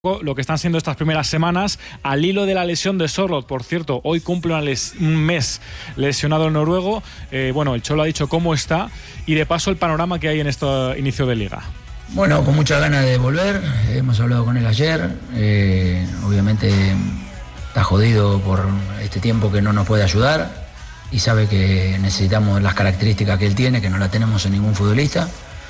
lo que están siendo estas primeras semanas al hilo de la lesión de Sørloth. Por cierto, hoy cumple un mes lesionado el noruego. El Cholo ha dicho cómo está y de paso el panorama que hay en este inicio de liga. Bueno, con muchas ganas de volver. Hemos hablado con él ayer. Obviamente está jodido por este tiempo que no nos puede ayudar y sabe que necesitamos las características que él tiene, que no la tenemos en ningún futbolista.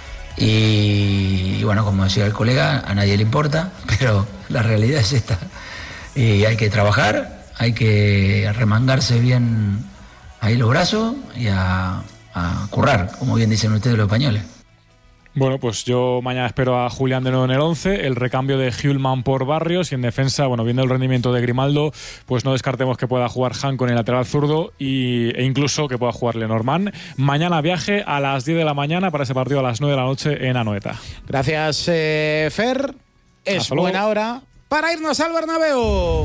Y bueno, como decía el colega, a nadie le importa, pero la realidad es esta. Y hay que trabajar, hay que arremangarse bien ahí los brazos y a currar, como bien dicen ustedes los españoles. Bueno, pues yo mañana espero a Julián de nuevo en el 11, el recambio de Hjulmand por Barrios y en defensa, viendo el rendimiento de Grimaldo, pues no descartemos que pueda jugar Hank en el lateral zurdo e incluso que pueda jugar Lenormand. Mañana viaje a las 10 de la mañana para ese partido a las 9 de la noche en Anoeta. Gracias, Fer. Es buena hora para irnos al Bernabéu.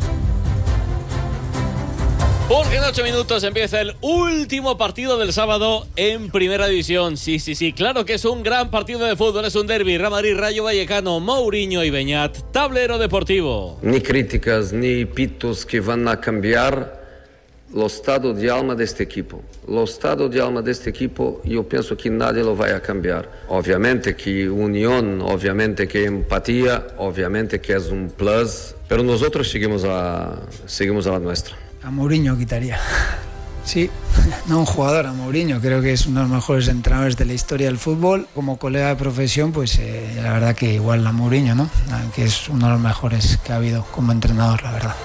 Porque en 8 minutos empieza el último partido del sábado en Primera División. Sí, claro que es un gran partido de fútbol, es un derbi. Real Madrid, Rayo Vallecano, Mourinho y Beñat, Tablero Deportivo. Ni críticas ni pitos que van a cambiar el estado de alma de este equipo. El estado de alma de este equipo, yo pienso que nadie lo va a cambiar. Obviamente que unión, obviamente que empatía, obviamente que es un plus, pero nosotros seguimos a la nuestra. A Mourinho quitaría. Sí, no un jugador, a Mourinho. Creo que es uno de los mejores entrenadores de la historia del fútbol. Como colega de profesión, pues la verdad que igual a Mourinho, ¿no? Que es uno de los mejores que ha habido como entrenador, la verdad.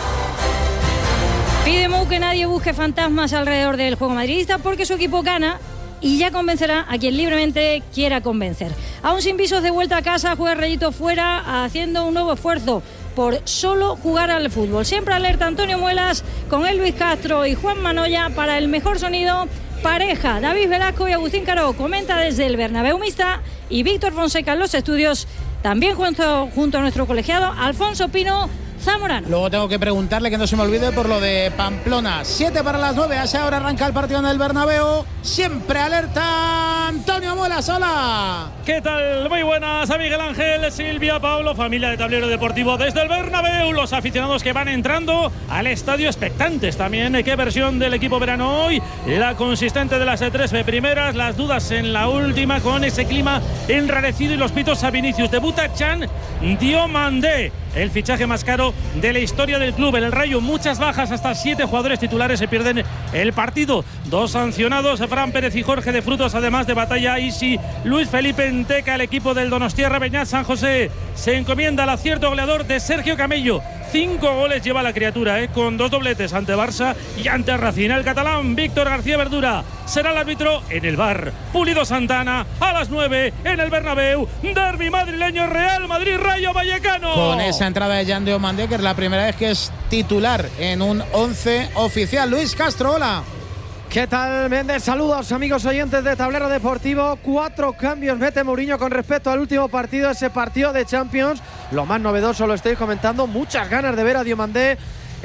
Pide Mou que nadie busque fantasmas alrededor del juego madridista porque su equipo gana y ya convencerá a quien libremente quiera convencer. Aún sin visos de vuelta a casa, juega Rayito fuera haciendo un nuevo esfuerzo por solo jugar al fútbol. Siempre alerta Antonio Muelas con el Luis Castro y Juan Manoya para el mejor sonido pareja. David Velasco y Agustín Caro comenta desde el Bernabéu Mista y Víctor Fonseca en los estudios, también junto a nuestro colegiado Alfonso Pino Zamorano. Luego tengo que preguntarle, que no se me olvide, por lo de Pamplona. 7 para las 9, a esa hora arranca el partido en el Bernabéu. Siempre alerta Antonio Muelas. Hola. ¿Qué tal? Muy buenas a Miguel Ángel, Silvia, Pablo, familia de Tablero Deportivo desde el Bernabéu. Los aficionados que van entrando al estadio expectantes también. ¿Qué versión del equipo verano hoy? La consistente de las 3 primeras, las dudas en la última con ese clima enrarecido y los pitos a Vinicius. Debuta Can Diomandé, el fichaje más caro de la historia del club. En el Rayo muchas bajas, hasta 7 jugadores titulares se pierden el partido. 2 sancionados, Fran Pérez y Jorge de Frutos, además de Batalla, Isi, Luis Felipe Enteca. El equipo del Donostiarra Beñat San José se encomienda al acierto goleador de Sergio Camello. 5 goles lleva la criatura, con 2 dobletes ante Barça y ante Racing. El catalán Víctor García Verdura será el árbitro en el VAR. Pulido Santana a las 9 en el Bernabéu. Derbi madrileño, Real Madrid, Rayo Vallecano. Con esa entrada de Can Diomandé, que es la primera vez que es titular en un 11 oficial. Luis Castro, hola. ¿Qué tal, Méndez? Saludos, amigos oyentes de Tablero Deportivo. 4 cambios mete Mourinho con respecto al último partido, ese partido de Champions. Lo más novedoso, lo estoy comentando, muchas ganas de ver a Diomandé,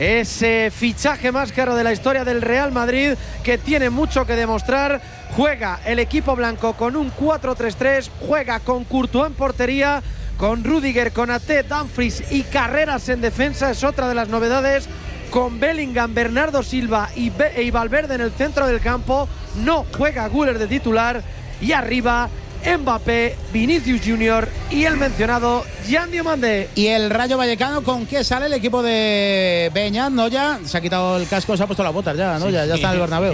ese fichaje más caro de la historia del Real Madrid, que tiene mucho que demostrar. Juega el equipo blanco con un 4-3-3, juega con Courtois en portería, con Rüdiger, Konaté, Dumfries y Carreras en defensa, es otra de las novedades. Con Bellingham, Bernardo Silva y Valverde en el centro del campo. No juega Güler de titular. Y arriba Mbappé, Vinicius Junior y el mencionado Can Diomandé. Y el Rayo Vallecano, ¿con qué sale el equipo de Beñat? ¿No? Ya se ha quitado el casco, se ha puesto las botas ya, ¿no? Ya está en el Bernabéu.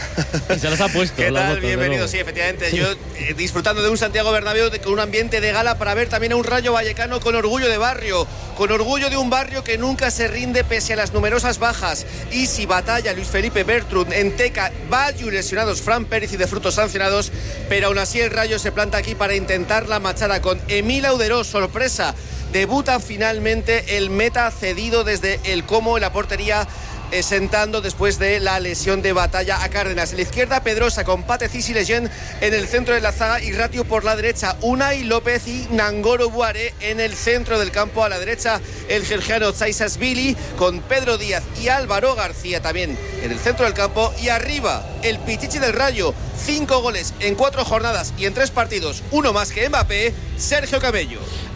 Y se los ha puesto. ¿Qué tal? Botas, bienvenido, sí, efectivamente. Yo disfrutando de un Santiago Bernabéu con un ambiente de gala para ver también a un Rayo Vallecano con orgullo de barrio, con orgullo de un barrio que nunca se rinde pese a las numerosas bajas. Isi, Batalla, Luis Felipe, Bertrud, Enteca, Bayu lesionados, Fran Pérez y de Frutos sancionados, pero aún así el Rayo se planta aquí para intentar la machada con Emil Auderó, sorpresa. Debuta finalmente el meta cedido desde el Como en la portería, sentando después de la lesión de Batalla a Cárdenas. En la izquierda, Pedrosa con Patecic y Lejeune en el centro de la zaga y Ratio por la derecha. Unai López y Nangolo Buare en el centro del campo. A la derecha, el georgiano Tsaisashvili con Pedro Díaz y Álvaro García también en el centro del campo. Y arriba, el Pichichi del Rayo. 5 goles en 4 jornadas y en 3 partidos, uno más que Mbappé, Sergio Camello.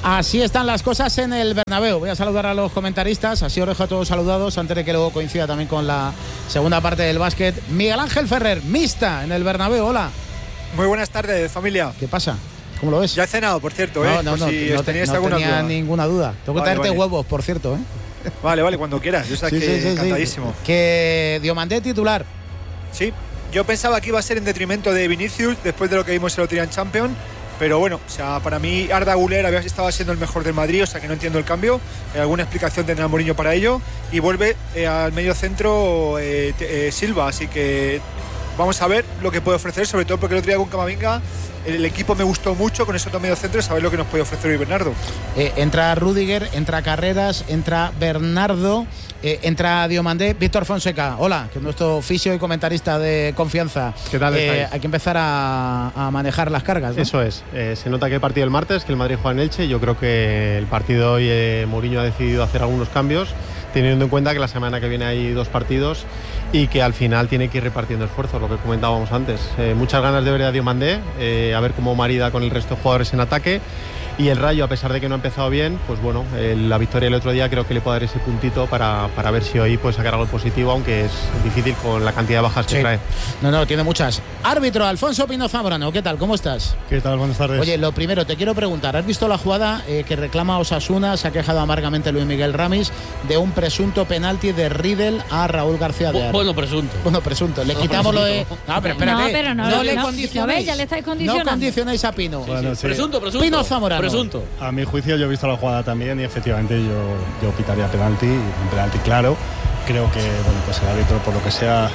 Así están las cosas en el Bernabéu. Voy a saludar a los comentaristas, así os dejo a todos saludados antes de que luego coincida también con la segunda parte del básquet. Miguel Ángel Ferrer, mixta en el Bernabéu, hola. Muy buenas tardes, familia. ¿Qué pasa? ¿Cómo lo ves? Ya he cenado, por cierto, No tenía ninguna duda. Tengo que traerte huevos, por cierto, Vale, cuando quieras. Yo sé que encantadísimo. Sí. Que Diomandé titular. Sí, yo pensaba que iba a ser en detrimento de Vinicius después de lo que vimos el otro día en Champions. Pero bueno, o sea, para mí Arda Güler estaba siendo el mejor del Madrid, o sea que no entiendo el cambio. Alguna explicación tendrá Mourinho para ello. Y vuelve al medio centro Silva, así que vamos a ver lo que puede ofrecer, sobre todo porque el otro día con Camavinga el equipo me gustó mucho con esos dos medio centros, saber lo que nos puede ofrecer hoy Bernardo. Entra Rüdiger, entra Carreras, entra Bernardo, entra Diomandé, Víctor Fonseca. Hola, que es nuestro fisio y comentarista de confianza. ¿Qué tal estáis? Hay que empezar a manejar las cargas, ¿no? Eso es. Se nota que el partido el martes, que el Madrid juega en Elche. Yo creo que el partido hoy Mourinho ha decidido hacer algunos cambios, teniendo en cuenta que la semana que viene hay 2 partidos y que al final tiene que ir repartiendo esfuerzos, lo que comentábamos antes. Muchas ganas de ver a Diomandé, a ver cómo marida con el resto de jugadores en ataque. Y el Rayo, a pesar de que no ha empezado bien, pues bueno, la victoria el otro día creo que le puede dar ese puntito para ver si hoy puede sacar algo positivo, aunque es difícil con la cantidad de bajas que trae. No, tiene muchas. Árbitro, Alfonso Pino Zamorano, ¿qué tal? ¿Cómo estás? ¿Qué tal? Buenas tardes. Oye, lo primero, te quiero preguntar, ¿has visto la jugada que reclama Osasuna? Se ha quejado amargamente Luis Miguel Ramis de un presunto penalti de Riedel a Raúl García de Ar. Bueno, presunto. Le quitamos lo de... No, pero espérate. No le condicionéis. Ya le estáis condicionando. No condicionéis a Pino. Bueno, sí. Presunto. Pino Zamorano. Presunto. A mi juicio yo he visto la jugada también y efectivamente yo pitaría penalti, un penalti claro. Creo que bueno, pues el árbitro, por lo que sea,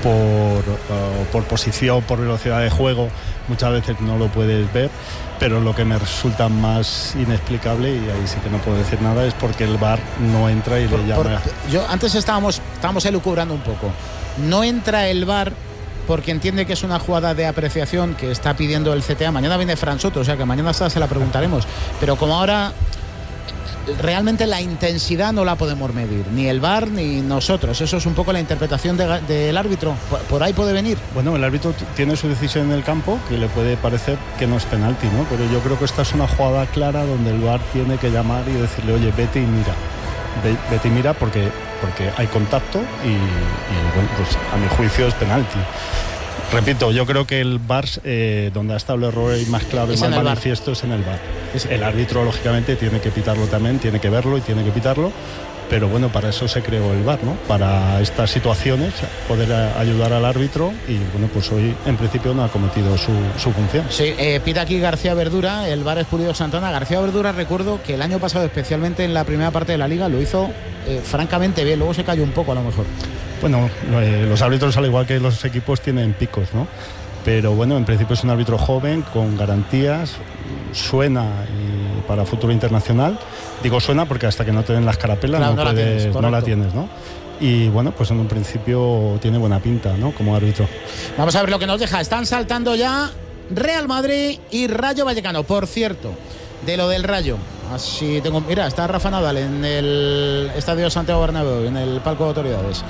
por posición, por velocidad de juego, muchas veces no lo puedes ver, pero lo que me resulta más inexplicable, y ahí sí que no puedo decir nada, es porque el VAR no entra y le llama. Antes estábamos elucubrando un poco. No entra el VAR porque entiende que es una jugada de apreciación que está pidiendo el CTA. Mañana viene Fran Soto, o sea que mañana se la preguntaremos. Pero como ahora realmente la intensidad no la podemos medir, ni el VAR ni nosotros. Eso es un poco la interpretación del árbitro. ¿Por ahí puede venir? Bueno, el árbitro tiene su decisión en el campo, que le puede parecer que no es penalti, ¿no? Pero yo creo que esta es una jugada clara donde el VAR tiene que llamar y decirle, oye, vete y mira. Vete y mira porque hay contacto y bueno, pues a mi juicio es penalti. Repito, yo creo que el VAR, donde ha estado el error más claro y más manifiesto, es en el VAR. El árbitro, lógicamente, tiene que pitarlo también, tiene que verlo y tiene que pitarlo, pero bueno, para eso se creó el VAR, ¿no? Para estas situaciones, poder ayudar al árbitro y bueno, pues hoy en principio no ha cometido su función. Sí, pita aquí García Verdura, el VAR es Pulido Santana. García Verdura, recuerdo que el año pasado, especialmente en la primera parte de la Liga, lo hizo francamente bien, luego se cayó un poco a lo mejor. Bueno, los árbitros, al igual que los equipos, tienen picos, ¿no? Pero bueno, en principio es un árbitro joven, con garantías, suena para futuro internacional. Digo suena porque hasta que no te den las carapelas claro, no la tienes, ¿no? Y bueno, pues en un principio tiene buena pinta, ¿no? Como árbitro. Vamos a ver lo que nos deja. Están saltando ya Real Madrid y Rayo Vallecano. Por cierto, de lo del Rayo, así tengo... Mira, está Rafa Nadal en el Estadio Santiago Bernabéu, en el palco de autoridades.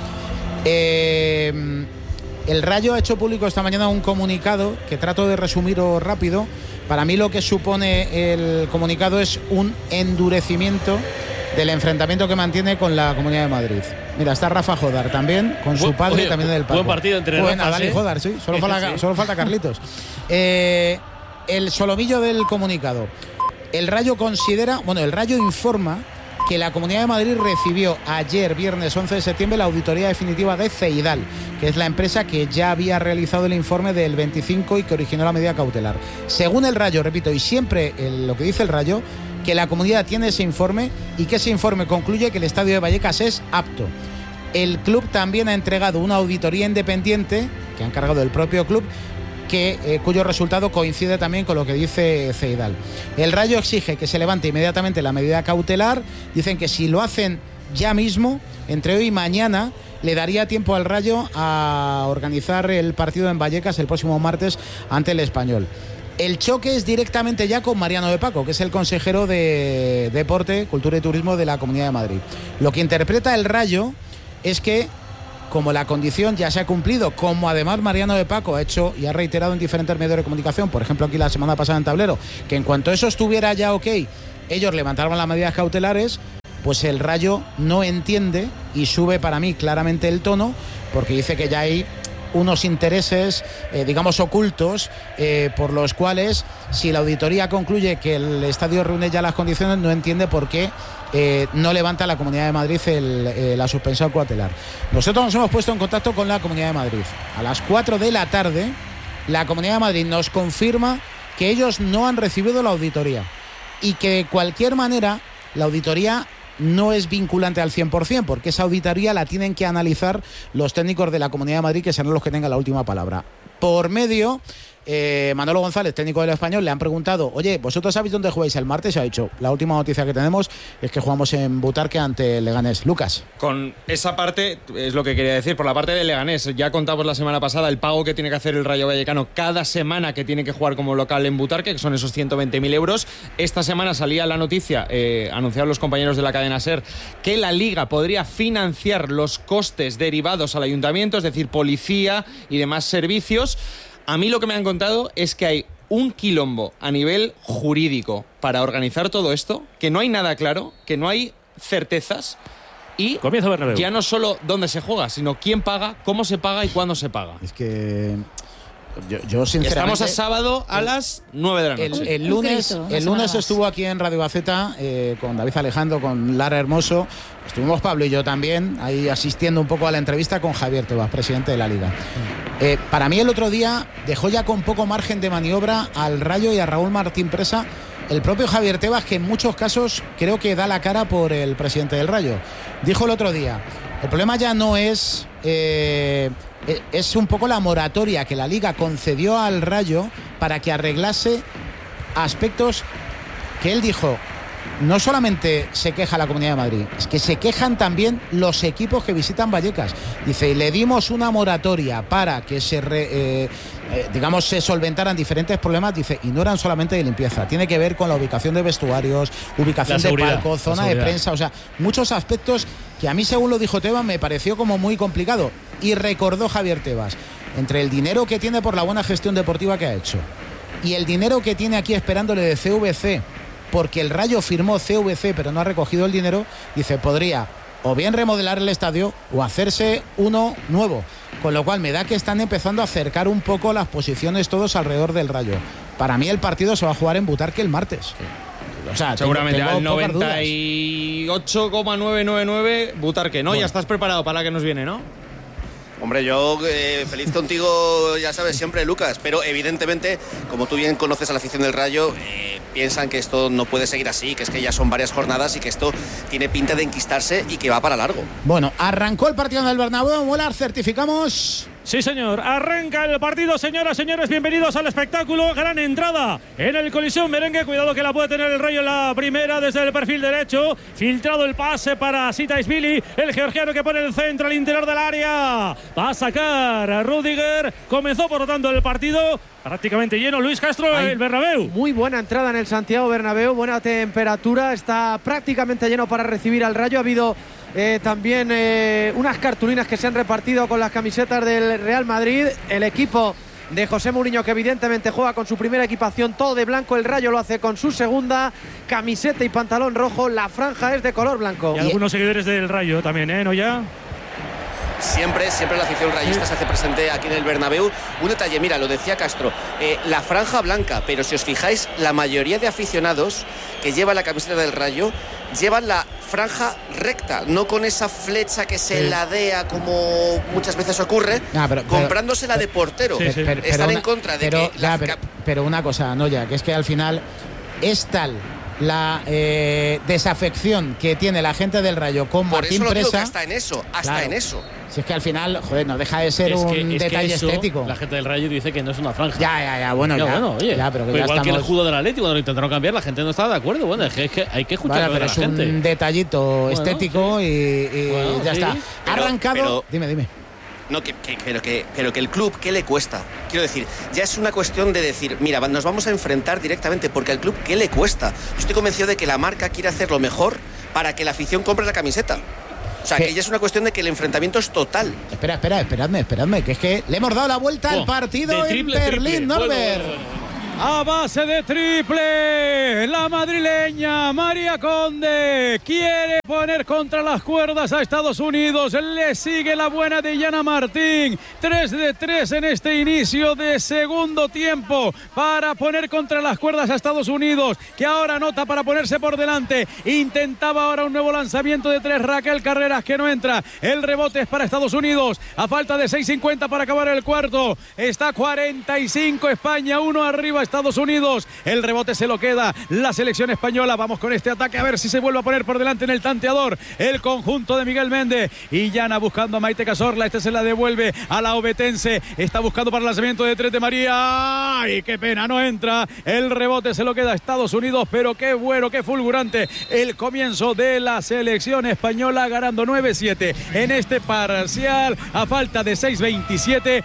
El Rayo ha hecho público esta mañana un comunicado que trato de resumir rápido. Para mí lo que supone el comunicado es un endurecimiento del enfrentamiento que mantiene con la Comunidad de Madrid. Mira, está Rafa Jodar también, con su padre, también del palco. Buen partido entre Rafa, Nadal y Jodar, sí. Solo falta Carlitos. El solomillo del comunicado. El Rayo informa que la Comunidad de Madrid recibió ayer, viernes 11 de septiembre, la auditoría definitiva de Ceidal, que es la empresa que ya había realizado el informe del 25 y que originó la medida cautelar. Según el Rayo, repito, y siempre lo que dice el Rayo, que la comunidad tiene ese informe y que ese informe concluye que el estadio de Vallecas es apto. El club también ha entregado una auditoría independiente, que ha encargado el propio club, cuyo resultado coincide también con lo que dice Ceidal. El Rayo exige que se levante inmediatamente la medida cautelar. Dicen que si lo hacen ya mismo, entre hoy y mañana, le daría tiempo al Rayo a organizar el partido en Vallecas el próximo martes ante el Español. El choque es directamente ya con Mariano de Paco, que es el consejero de Deporte, Cultura y Turismo de la Comunidad de Madrid. Lo que interpreta el Rayo es que, como la condición ya se ha cumplido, como además Mariano de Paco ha hecho y ha reiterado en diferentes medios de comunicación, por ejemplo aquí la semana pasada en Tablero, que en cuanto eso estuviera ya ok ellos levantaron las medidas cautelares, pues el Rayo no entiende y sube para mí claramente el tono, porque dice que ya hay unos intereses, digamos, ocultos, por los cuales, si la auditoría concluye que el estadio reúne ya las condiciones, no entiende por qué no levanta la Comunidad de Madrid la suspensión cautelar. Nosotros nos hemos puesto en contacto con la Comunidad de Madrid. A las 4 de la tarde, la Comunidad de Madrid nos confirma que ellos no han recibido la auditoría y que de cualquier manera la auditoría no es vinculante al 100%, porque esa auditoría la tienen que analizar los técnicos de la Comunidad de Madrid, que serán los que tengan la última palabra. Por medio, Manolo González, técnico del Español, le han preguntado: oye, ¿vosotros sabéis dónde jugáis el martes? Y ha dicho: la última noticia que tenemos es que jugamos en Butarque ante el Leganés. Lucas. Con esa parte es lo que quería decir. Por la parte del Leganés, ya contamos la semana pasada el pago que tiene que hacer el Rayo Vallecano cada semana que tiene que jugar como local en Butarque, que son esos 120.000 euros. Esta semana salía la noticia, anunciaron los compañeros de la cadena SER, que la Liga podría financiar los costes derivados al ayuntamiento, es decir, policía y demás servicios. A mí lo que me han contado es que hay un quilombo a nivel jurídico para organizar todo esto, que no hay nada claro, que no hay certezas y ya no solo dónde se juega, sino quién paga, cómo se paga y cuándo se paga. Es que yo sinceramente... Estamos a sábado a las 9 de la noche. El lunes estuvo aquí en Radio Gaceta con David Alejandro, con Lara Hermoso. Estuvimos Pablo y yo también ahí asistiendo un poco a la entrevista con Javier Tebas, presidente de la Liga. Para mí el otro día dejó ya con poco margen de maniobra al Rayo y a Raúl Martín Presa el propio Javier Tebas, que en muchos casos creo que da la cara por el presidente del Rayo. Dijo el otro día: el problema ya no es un poco la moratoria que la Liga concedió al Rayo para que arreglase aspectos que él dijo. No solamente se queja la Comunidad de Madrid, es que se quejan también los equipos que visitan Vallecas. Dice: y le dimos una moratoria para que se solventaran diferentes problemas. Dice: y no eran solamente de limpieza, tiene que ver con la ubicación de vestuarios, ubicación de palcos, zona de prensa, o sea, muchos aspectos que a mí, según lo dijo Tebas, me pareció como muy complicado. Y recordó Javier Tebas, entre el dinero que tiene por la buena gestión deportiva que ha hecho y el dinero que tiene aquí esperándole de CVC, porque el Rayo firmó CVC pero no ha recogido el dinero, dice, podría o bien remodelar el estadio o hacerse uno nuevo, con lo cual me da que están empezando a acercar un poco las posiciones todos alrededor del Rayo. Para mí el partido se va a jugar en Butarque el martes. O sea, seguramente al 98,999 Butarque, ¿no? Bueno. Ya estás preparado para la que nos viene, ¿no? Hombre, yo feliz contigo, ya sabes, siempre, Lucas, pero evidentemente, como tú bien conoces a la afición del Rayo, piensan que esto no puede seguir así, que es que ya son varias jornadas y que esto tiene pinta de enquistarse y que va para largo. Bueno, arrancó el partido del Bernabéu, Molar, certificamos... Sí, señor. Arranca el partido, señoras, señores. Bienvenidos al espectáculo. Gran entrada en el Coliseum Merengue. Cuidado que la puede tener el Rayo en la primera desde el perfil derecho. Filtrado el pase para Sitais-Vili, el georgiano que pone el centro al interior del área. Va a sacar a Rüdiger. Comenzó, por lo tanto, el partido prácticamente lleno. Luis Castro, el Bernabéu. Muy buena entrada en el Santiago Bernabéu. Buena temperatura. Está prácticamente lleno para recibir al Rayo. Ha habido... también unas cartulinas que se han repartido con las camisetas del Real Madrid. El equipo de José Mourinho, que evidentemente juega con su primera equipación todo de blanco. El Rayo lo hace con su segunda, camiseta y pantalón rojo. La franja es de color blanco. Y algunos seguidores del Rayo también, ¿no? Ya. Siempre la afición rayista se hace presente aquí en el Bernabéu. Un detalle, mira, lo decía Castro, la franja blanca, pero si os fijáis, la mayoría de aficionados que llevan la camiseta del Rayo llevan la franja recta, no con esa flecha que se ladea como muchas veces ocurre, comprándose la de portero. Están en contra de que... Pero una cosa, Noya, que es que al final es tal la desafección que tiene la gente del Rayo con Martín Presa. Por eso lo digo, que hasta en eso. Si es que al final, joder, no deja de ser un detalle estético. La gente del Rayo dice que no es una franja. Bueno, oye. Pero que igual estamos... que el escudo del Atlético, cuando lo intentaron cambiar, la gente no estaba de acuerdo. Bueno, es que hay que escuchar a la gente. Es un detallito estético y ya está. Ha arrancado... Dime. No, pero que el club, ¿qué le cuesta? Quiero decir, ya es una cuestión de decir, mira, nos vamos a enfrentar directamente, porque al club, ¿qué le cuesta? Yo estoy convencido de que la marca quiere hacer lo mejor para que la afición compre la camiseta. O sea, que ya es una cuestión de que el enfrentamiento es total. Esperadme, que es que le hemos dado la vuelta al partido en Berlín, Norbert. a base de triple. La madrileña María Conde quiere poner contra las cuerdas a Estados Unidos. Le sigue la buena de Yana Martín. 3 de 3 en este inicio de segundo tiempo para poner contra las cuerdas a Estados Unidos, que ahora anota para ponerse por delante. Intentaba ahora un nuevo lanzamiento de 3 Raquel Carreras, que no entra. El rebote es para Estados Unidos a falta de 6:50 para acabar el cuarto. Está 45 España, 1 arriba Estados Unidos. El rebote se lo queda la selección española. Vamos con este ataque a ver si se vuelve a poner por delante en el tanteador el conjunto de Miguel Méndez. Y Yana buscando a Maite Cazorla. Este se la devuelve a la obetense. Está buscando para el lanzamiento de 3 de María. ¡Ay, qué pena! No entra. El rebote se lo queda a Estados Unidos. Pero qué bueno, qué fulgurante el comienzo de la selección española, ganando 9-7 en este parcial a falta de 6:27.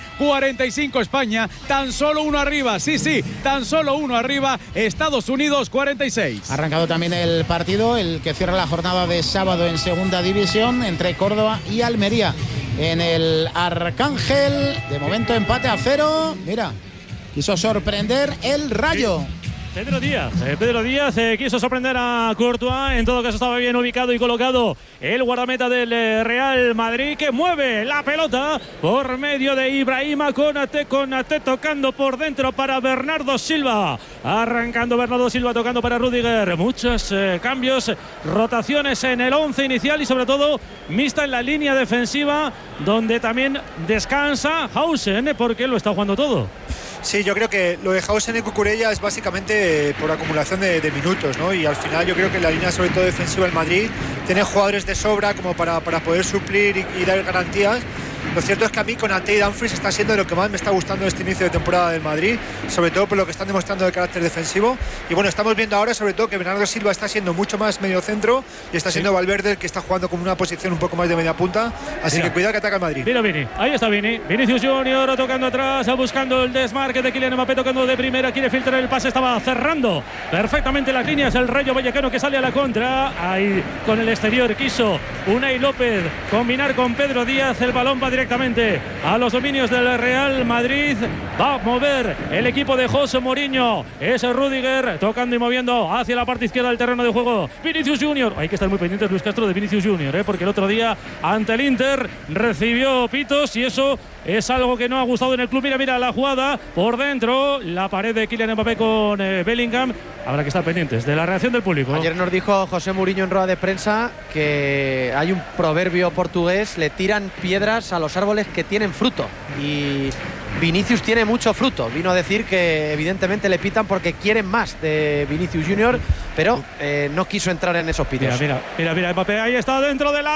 45 España, tan solo 1 arriba. Sí, tan solo 1 arriba. Estados Unidos 46. Ha arrancado también el partido, el que cierra la jornada de sábado en segunda división, entre Córdoba y Almería. En el Arcángel, de momento empate a 0. Mira, quiso sorprender el Rayo. Pedro Díaz quiso sorprender a Courtois. En todo caso estaba bien ubicado y colocado el guardameta del Real Madrid, que mueve la pelota por medio de Ibrahima Konaté tocando por dentro para Bernardo Silva. Arrancando Bernardo Silva, tocando para Rüdiger. Muchos cambios, rotaciones en el 11 inicial y sobre todo mixta en la línea defensiva, donde también descansa Hausen, porque lo está jugando todo. Sí, yo creo que lo de Hausen y Cucurella es básicamente por acumulación de minutos, ¿no? Y al final yo creo que la línea, sobre todo defensiva del Madrid, tiene jugadores de sobra como para poder suplir y dar garantías. Lo cierto es que a mí Konaté y Dumfries está siendo de lo que más me está gustando este inicio de temporada del Madrid, sobre todo por lo que están demostrando de carácter defensivo. Y bueno, estamos viendo ahora sobre todo que Bernardo Silva está siendo mucho más medio centro y está siendo Valverde el que está jugando con una posición un poco más de media punta. Así que cuidado que ataca el Madrid. Mira Vini, ahí está Vini. Vinicius Junior tocando atrás, buscando el desmarque de Kylian Mbappé, tocando de primera, quiere filtrar el pase, estaba cerrando perfectamente las líneas el Rayo Vallecano, que sale a la contra. Ahí con el exterior quiso Unai López combinar con Pedro Díaz, el balón va directamente a los dominios del Real Madrid. Va a mover el equipo de José Mourinho. Es Rüdiger tocando y moviendo hacia la parte izquierda del terreno de juego. Vinicius Junior. Hay que estar muy pendientes, Luis Castro, de Vinicius Junior, porque el otro día ante el Inter recibió pitos y eso es algo que no ha gustado en el club. Mira la jugada por dentro, la pared de Kylian Mbappé con Bellingham. Habrá que estar pendientes de la reacción del público. Ayer nos dijo José Mourinho en rueda de prensa que hay un proverbio portugués: le tiran piedras a los árboles que tienen fruto, y Vinicius tiene mucho fruto. Vino a decir que evidentemente le pitan porque quieren más de Vinicius Junior, pero no quiso entrar en esos pitos. Mira, Mbappé ahí está dentro del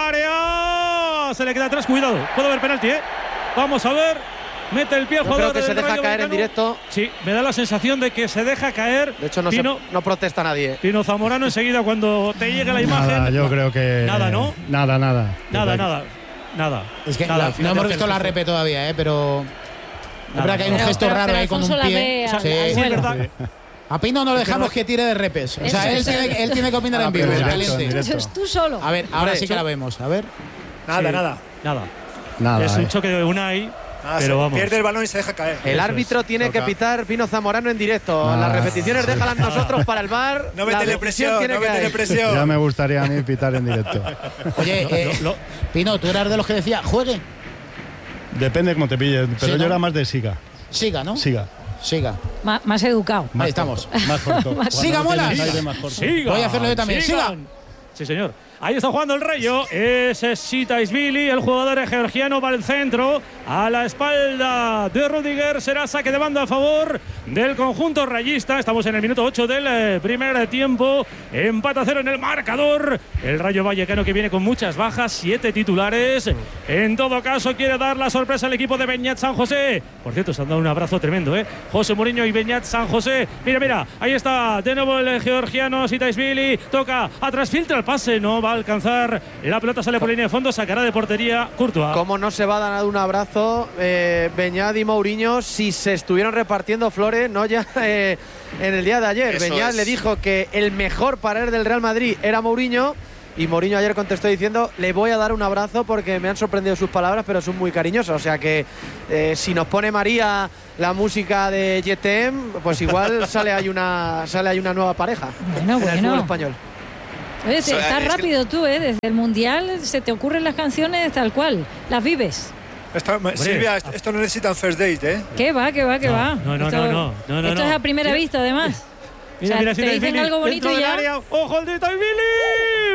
área, se le queda atrás, cuidado, puede haber penalti, vamos a ver. Mete el pie al jugador. Creo que se deja caer Vallecano en directo. Sí, me da la sensación de que se deja caer. De hecho, no protesta nadie. Pino Zamorano, enseguida cuando te llegue la imagen. Nada, yo creo que. Nada, ¿no? Nada. Es que no hemos visto la repe todavía, pero. Es verdad que hay un gesto raro ahí con un pie. Sí, es verdad. A Pino no le dejamos que tire de repes. O sea, él tiene que opinar en vivo. Tú solo. A ver, ahora sí que la vemos. A ver. Nada. Es un choque de Unai. Pero vamos. Pierde el balón y se deja caer. El árbitro tiene que pitar Pino Zamorano en directo. Las repeticiones déjalas nosotros para el VAR. No métele presión. Ya me gustaría a mí pitar en directo. Oye, Pino, tú eras de los que decía juegue. Depende cómo te pilles, pero yo era más de siga. Siga, ¿no? Siga. Más educado. Ahí estamos. Más corto. Siga, mola. Voy a hacerlo yo también. Siga. Sí, señor. Ahí está jugando el Rayo. Es Sitaisvili, el jugador georgiano, va al centro. A la espalda de Rüdiger. Será saque de banda a favor del conjunto rayista. Estamos en el minuto 8 del primer tiempo. Empate a 0 en el marcador. El Rayo Vallecano, que viene con muchas bajas, 7 titulares. En todo caso, quiere dar la sorpresa al equipo de Beñat San José. Por cierto, se han dado un abrazo tremendo, José Mourinho y Beñat San José. Mira, ahí está de nuevo el georgiano Sitaisvili. Toca atrás, filtra el pase. No va a alcanzar. La pelota sale por línea de fondo, sacará de portería Courtois. ¿Cómo no se va a dar un abrazo Beñat y Mourinho si se estuvieron repartiendo flores, no ya en el día de ayer? Beñat le dijo que el mejor para él del Real Madrid era Mourinho, y Mourinho ayer contestó diciendo: le voy a dar un abrazo porque me han sorprendido sus palabras, pero son muy cariñosos. O sea que si nos pone María la música de JTM, pues igual sale ahí una nueva pareja en el fútbol español. Oye, estás rápido tú, desde el Mundial se te ocurren las canciones tal cual, las vives. Silvia, esto no necesitan first date, ¿eh? ¿Qué va? No. Esto es a primera vista, además. Mira, te dicen algo bonito y ya. Área. ¡Ojo el de Billy!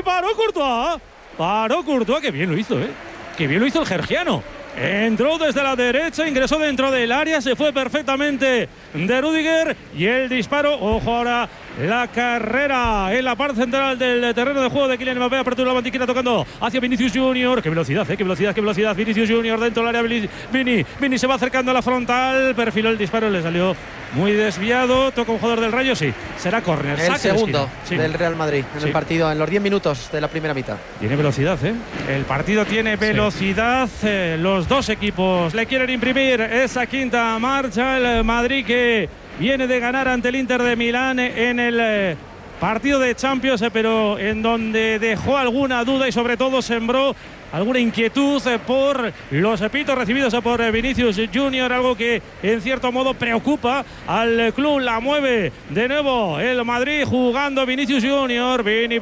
Paró Courtois, que bien lo hizo, Que bien lo hizo el georgiano. Entró desde la derecha, ingresó dentro del área, se fue perfectamente de Rüdiger y el disparo. Ojo ahora la carrera en la parte central del terreno de juego de Kylian Mbappé. Apertura la bandiquera tocando hacia Vinicius Junior. ¡Qué velocidad, qué velocidad! Vinicius Junior dentro del área. Vini se va acercando a la frontal. Perfiló el disparo, le salió muy desviado. Toca un jugador del Rayo, sí. Será córner. El segundo del Real Madrid en el partido, en los 10 minutos de la primera mitad. Tiene velocidad, El partido tiene velocidad. Los dos equipos le quieren imprimir esa quinta marcha. El Madrid, que viene de ganar ante el Inter de Milán en el partido de Champions, pero en donde dejó alguna duda y sobre todo sembró alguna inquietud por los pitos recibidos por Vinicius Junior, algo que en cierto modo preocupa al club. La mueve de nuevo el Madrid, jugando Vinicius Junior.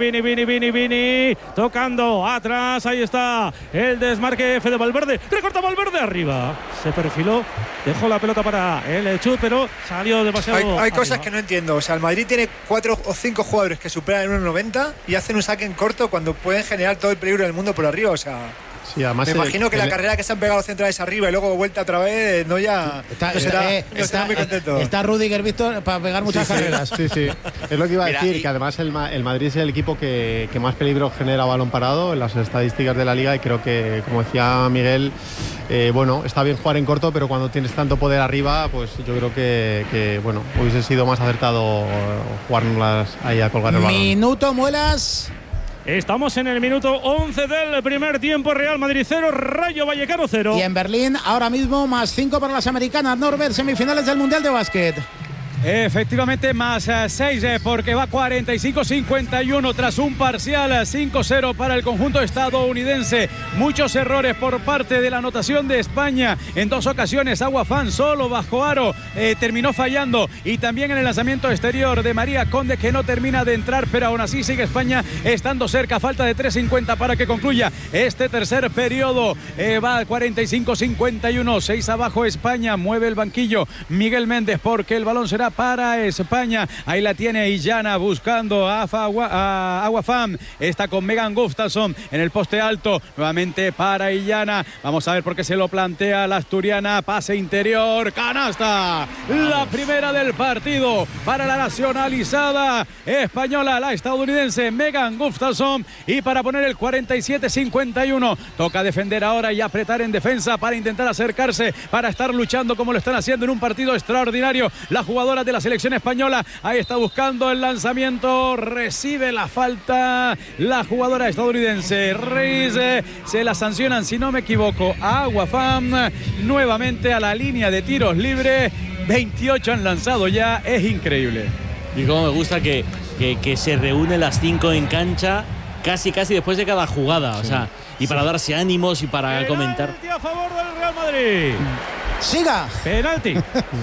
Vini, tocando atrás, ahí está el desmarque Fede Valverde, recorta Valverde arriba, se perfiló, dejó la pelota para el chut, pero salió demasiado. Hay cosas que no entiendo. O sea, el Madrid tiene 4 o 5 jugadores que superan el 1,90 y hacen un saque en corto cuando pueden generar todo el peligro del mundo por arriba. O sea, sí, además me imagino que la carrera que se han pegado centrales arriba y luego vuelta otra vez, está muy contento. Está Rüdiger, Víctor, para pegar muchas carreras. Sí. Es lo que iba a decir, que además el Madrid es el equipo que más peligro genera balón parado en las estadísticas de la liga, y creo que, como decía Miguel, está bien jugar en corto, pero cuando tienes tanto poder arriba, pues yo creo que hubiese sido más acertado jugarlas ahí a colgar el balón. Minuto, Muelas. Estamos en el minuto 11 del primer tiempo. Real Madrid 0, Rayo Vallecano 0. Y en Berlín ahora mismo +5 para las americanas. Norbert, semifinales del Mundial de Básquet. Efectivamente, +6 porque va 45-51 tras un parcial 5-0 para el conjunto estadounidense. Muchos errores por parte de la anotación de España. En 2 ocasiones Agua Fan solo bajo aro terminó fallando, y también en el lanzamiento exterior de María Conde, que no termina de entrar, pero aún así sigue España estando cerca. Falta de 3:50 para que concluya este tercer periodo. Va 45-51, 6 abajo España. Mueve el banquillo Miguel Méndez porque el balón será para España. Ahí la tiene Illana buscando a Aguafam. Está con Megan Gustafsson en el poste alto. Nuevamente para Illana. Vamos a ver por qué se lo plantea la asturiana. Pase interior. Canasta. La primera del partido para la nacionalizada española, la estadounidense Megan Gustafsson. Y para poner el 47-51. Toca defender ahora y apretar en defensa para intentar acercarse, para estar luchando como lo están haciendo en un partido extraordinario. La jugadora de la selección española, ahí está buscando el lanzamiento, recibe la falta la jugadora estadounidense Reis. Se la sancionan, si no me equivoco, a Aguafam. Nuevamente a la línea de tiros libre. 28 han lanzado ya, es increíble. Y cómo me gusta que se reúnen las 5 en cancha casi después de cada jugada, o sea, y para darse ánimos y para comentar. Penalti a favor del Real Madrid. Siga. Penalti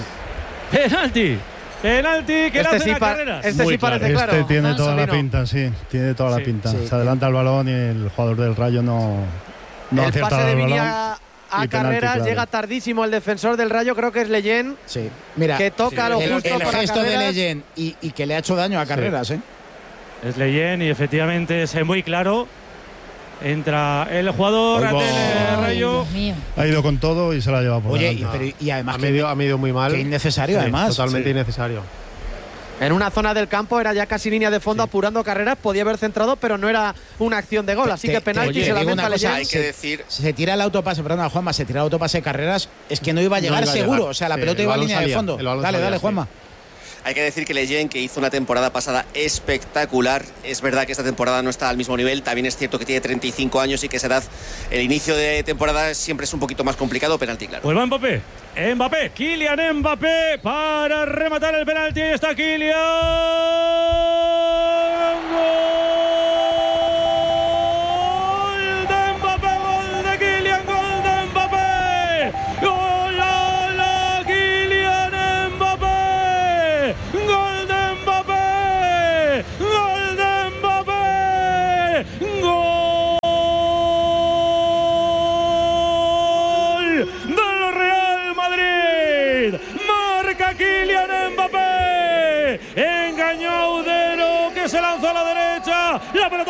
que le hacen a carreras. Este sí parece claro. Este tiene toda la pinta, tiene toda la pinta. Se adelanta el balón y el jugador del Rayo no acierta pase de el Vini balón. A carreras, claro. Llega tardísimo el defensor del Rayo, creo que es Leyen. Sí. Mira, que toca lo justo el para gesto carreras. de Leyen y que le ha hecho daño a carreras, Es Leyen, y efectivamente es muy claro. Entra el jugador del Rayo. Ha ido con todo y se la ha llevado por delante. Oye, y además ha medido muy mal. Que innecesario, además. Totalmente innecesario. En una zona del campo era ya casi línea de fondo, apurando carreras, podía haber centrado, pero no era una acción de gol, así que penalti. Se lamenta Leyen. Hay que decir, se tira el autopase, perdona Juanma, se tira el autopase de carreras, es que no iba a llegar seguro, o sea, la pelota iba a línea de fondo. Dale, Juanma. Hay que decir que Leyen, que hizo una temporada pasada espectacular, es verdad que esta temporada no está al mismo nivel, también es cierto que tiene 35 años y que esa edad, el inicio de temporada siempre es un poquito más complicado. Penalti, claro. Pues va Mbappé, Kylian Mbappé para rematar el penalti. Ahí está Kylian. ¡Gol!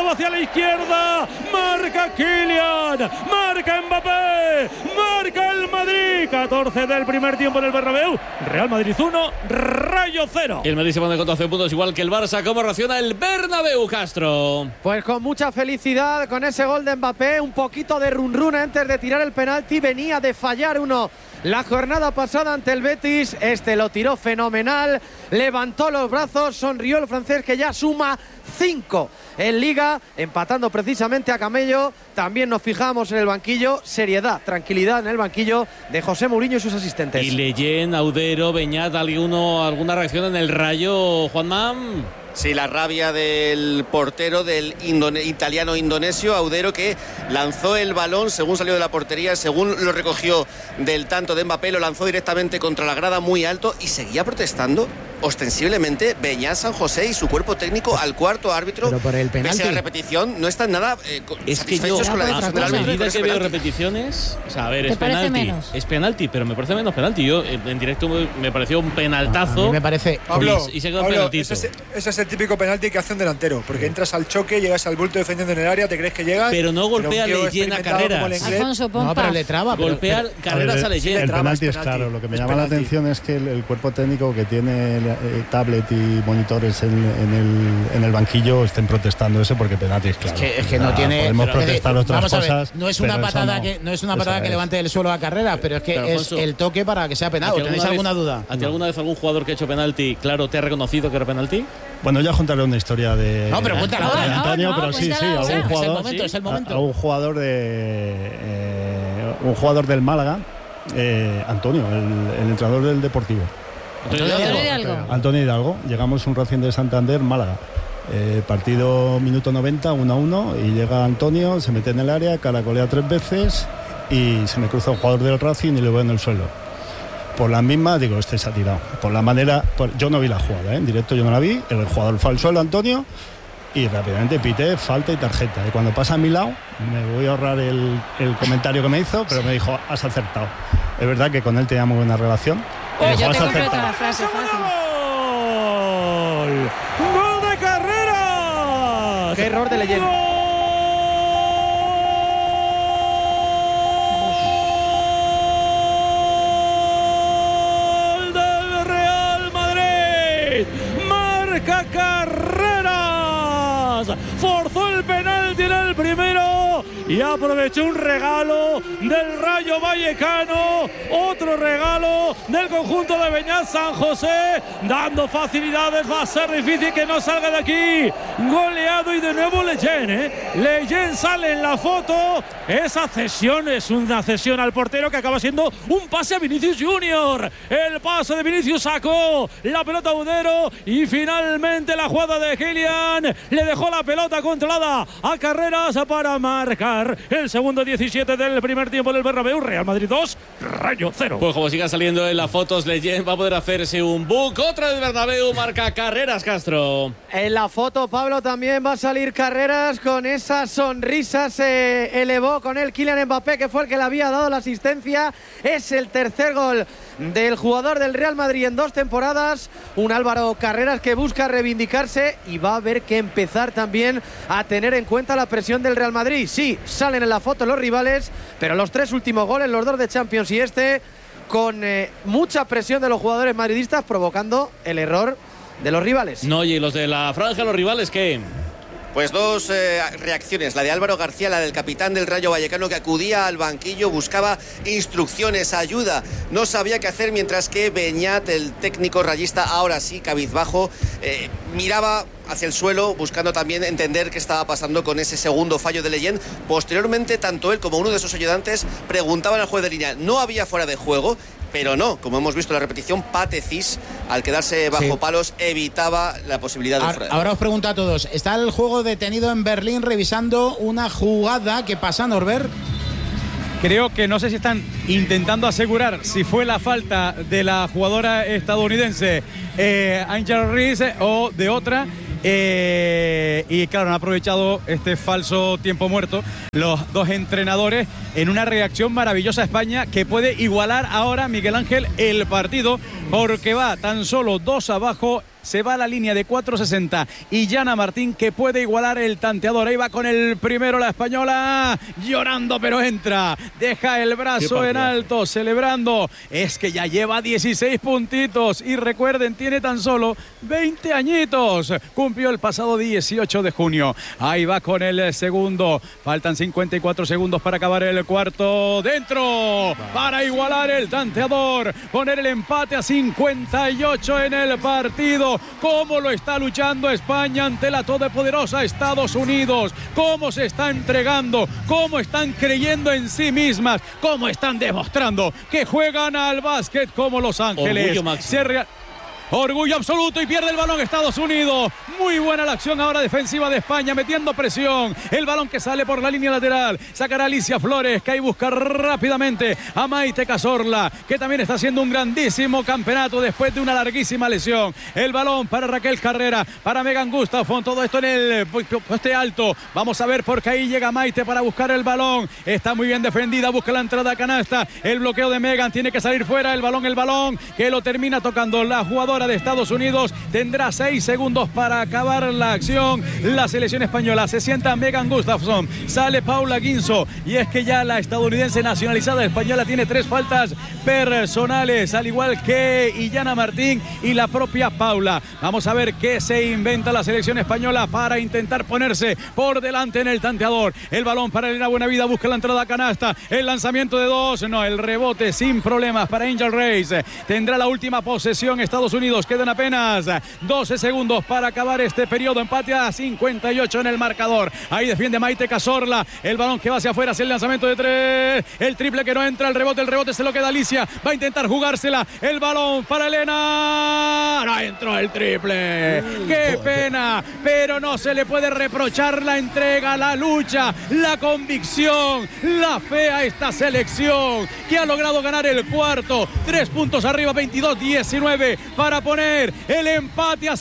hacia la izquierda. Marca Kylian, marca Mbappé, marca el Madrid. 14 del primer tiempo en el Bernabéu. Real Madrid 1, Rayo 0. Y el Madrid se pone con 12 puntos igual que el Barça. ¿Cómo reacciona el Bernabéu, Castro? Pues con mucha felicidad con ese gol de Mbappé, un poquito de run antes de tirar el penalti. Venía de fallar uno la jornada pasada ante el Betis. Este lo tiró fenomenal, levantó los brazos, sonrió el francés, que ya suma 5 en Liga, empatando precisamente a Camello. También nos fijamos en el banquillo, seriedad, tranquilidad en el banquillo de José Mourinho y sus asistentes. Y Leyen, Audero, Beñat, ¿alguna reacción en el Rayo, Juanma? Sí, la rabia del portero del italiano-indonesio, Audero, que lanzó el balón según salió de la portería, según lo recogió del tanto de Mbappé, lo lanzó directamente contra la grada muy alto y seguía protestando ostensiblemente Beñat San José y su cuerpo técnico al cuarto árbitro. Pero por el penalti. Pese a la repetición, no están nada satisfechos con la decisión del árbitro. A medida que veo repeticiones, o sea, a ver, es penalti, pero me parece menos penalti. Yo en directo me pareció un penaltazo. A mí me parece. Pablo, y se quedó penaltito. Ese es el típico penalti que hace un delantero, porque entras al choque, llegas al bulto defendiendo en el área, te crees que llegas. Pero no golpea a Leyen a Carreras. Alfonso Pompa. No, pero le traba. Golpea Carreras a Leyen. El penalti es claro. Lo que me llama la atención es que el cuerpo técnico que tiene tablet y monitores en el banquillo estén protestando eso, porque penalti es claro. Es que no tiene. Podemos protestar otras vamos a ver, cosas. no es una patada que levante del suelo a Carreras, pero es que pero, Alfonso, es el toque para que sea penal. ¿Tenéis alguna duda? ¿A ti alguna vez algún jugador que ha hecho penalti, claro, te ha reconocido que era penalti? Bueno, ya contaré una historia de. No, pero cuéntala ahora. De Antonio, pero sí, algún jugador. Es el momento. Algún jugador un jugador del Málaga, Antonio, el entrenador del Deportivo. Antonio Hidalgo. Llegamos un Racing de Santander, Málaga. Partido minuto 90, 1-1, y llega Antonio, se mete en el área, caracolea 3 veces y se me cruza un jugador del Racing y lo veo en el suelo. Por las mismas, digo, este se ha tirado. Por la manera, yo no vi la jugada, en directo yo no la vi. El jugador fue al suelo, Antonio, y rápidamente pité, falta y tarjeta. Y cuando pasa a mi lado, me voy a ahorrar el comentario que me hizo, pero me dijo, has acertado. Es verdad que con él teníamos buena relación. Yo te completo la frase fácil. ¡Gol de Carreras! ¡Qué error de Leyen! ¡Gol del Real Madrid! ¡Marca Carreras! Forzó el penalti en el primero y aprovechó un regalo del Rayo Vallecano, otro regalo del conjunto de Beñat San José, dando facilidades. Va a ser difícil que no salga de aquí goleado, y de nuevo Leyen, Leyen sale en la foto. Esa cesión es una cesión al portero que acaba siendo un pase a Vinicius Junior. El pase de Vinicius sacó la pelota a Audero y finalmente la jugada de Kylian le dejó la pelota controlada a Carreras para marcar el segundo 17 del primer tiempo del Bernabéu. Real Madrid 2, Rayo 0. Pues como siga saliendo en las fotos, Leyen va a poder hacerse un book. Otra del Bernabéu, marca Carreras, Castro. En la foto, Pablo, también va a salir Carreras con esa sonrisa. Se elevó con él Kylian Mbappé, que fue el que le había dado la asistencia. Es el tercer gol del jugador del Real Madrid en 2 temporadas. Un Álvaro Carreras que busca reivindicarse y va a haber que empezar también a tener en cuenta la presión del Real Madrid. Sí, salen en la foto los rivales, pero los 3 últimos goles, los 2 de Champions y con mucha presión de los jugadores madridistas, provocando el error de los rivales. No, y los de la franja, los rivales, ¿qué? Pues 2 reacciones, la de Álvaro García, la del capitán del Rayo Vallecano, que acudía al banquillo, buscaba instrucciones, ayuda, no sabía qué hacer, mientras que Beñat, el técnico rayista, ahora sí, cabizbajo, miraba hacia el suelo, buscando también entender qué estaba pasando con ese segundo fallo de Leyen. Posteriormente, tanto él como uno de sus ayudantes preguntaban al juez de línea, no había fuera de juego, pero no, como hemos visto en la repetición, Pate Cis, al quedarse bajo palos, evitaba la posibilidad de fuera. Ahora os pregunto a todos, ¿está el juego detenido en Berlín revisando una jugada que pasa, Norbert? Creo que no sé si están intentando asegurar si fue la falta de la jugadora estadounidense Angel Reese o de otra. Y claro, han aprovechado este falso tiempo muerto los 2 entrenadores en una reacción maravillosa a España, que puede igualar ahora, Miguel Ángel, el partido, porque va tan solo 2 abajo se va a la línea de 4.60 y Yana Martín, que puede igualar el tanteador. Ahí va con el primero la española, llorando pero entra, deja el brazo en alto, celebrando. Es que ya lleva 16 puntitos y recuerden, tiene tan solo 20 añitos, cumplió el pasado 18 de junio. Ahí va con el segundo, faltan 54 segundos para acabar el cuarto, dentro, para igualar el tanteador, poner el empate a 58 en el partido. Cómo lo está luchando España ante la todopoderosa Estados Unidos, cómo se está entregando, cómo están creyendo en sí mismas, cómo están demostrando que juegan al básquet como Los Ángeles. Orgullo absoluto y pierde el balón Estados Unidos. Muy buena la acción ahora defensiva de España, metiendo presión. El balón que sale por la línea lateral. Sacará Alicia Flores, que ahí busca rápidamente a Maite Cazorla, que también está haciendo un grandísimo campeonato después de una larguísima lesión. El balón para Raquel Carrera, para Megan Gustafson. Todo esto en el poste alto. Vamos a ver por qué ahí llega Maite para buscar el balón. Está muy bien defendida, busca la entrada a canasta. El bloqueo de Megan, tiene que salir fuera. El balón que lo termina tocando la jugadora de Estados Unidos. Tendrá 6 segundos para acabar la acción. La selección española, se sienta Megan Gustafson, sale Paula Guinzo, y es que ya la estadounidense nacionalizada española tiene 3 faltas personales, al igual que Illana Martín y la propia Paula. Vamos a ver qué se inventa la selección española para intentar ponerse por delante en el tanteador. El balón para Elena Buenavida, busca la entrada a canasta, el lanzamiento de 2, no, el rebote sin problemas para Angel Reis. Tendrá la última posesión Estados Unidos. Quedan apenas 12 segundos para acabar este periodo. Empate a 58 en el marcador. Ahí defiende Maite Cazorla. El balón que va hacia afuera, hacia el lanzamiento de 3. El triple que no entra, el rebote se lo queda Alicia. Va a intentar jugársela. El balón para Elena. No entró el triple. Qué pena, pero no se le puede reprochar la entrega, la lucha, la convicción, la fe a esta selección que ha logrado ganar el cuarto. 3 puntos arriba, 22-19 para poner el empate a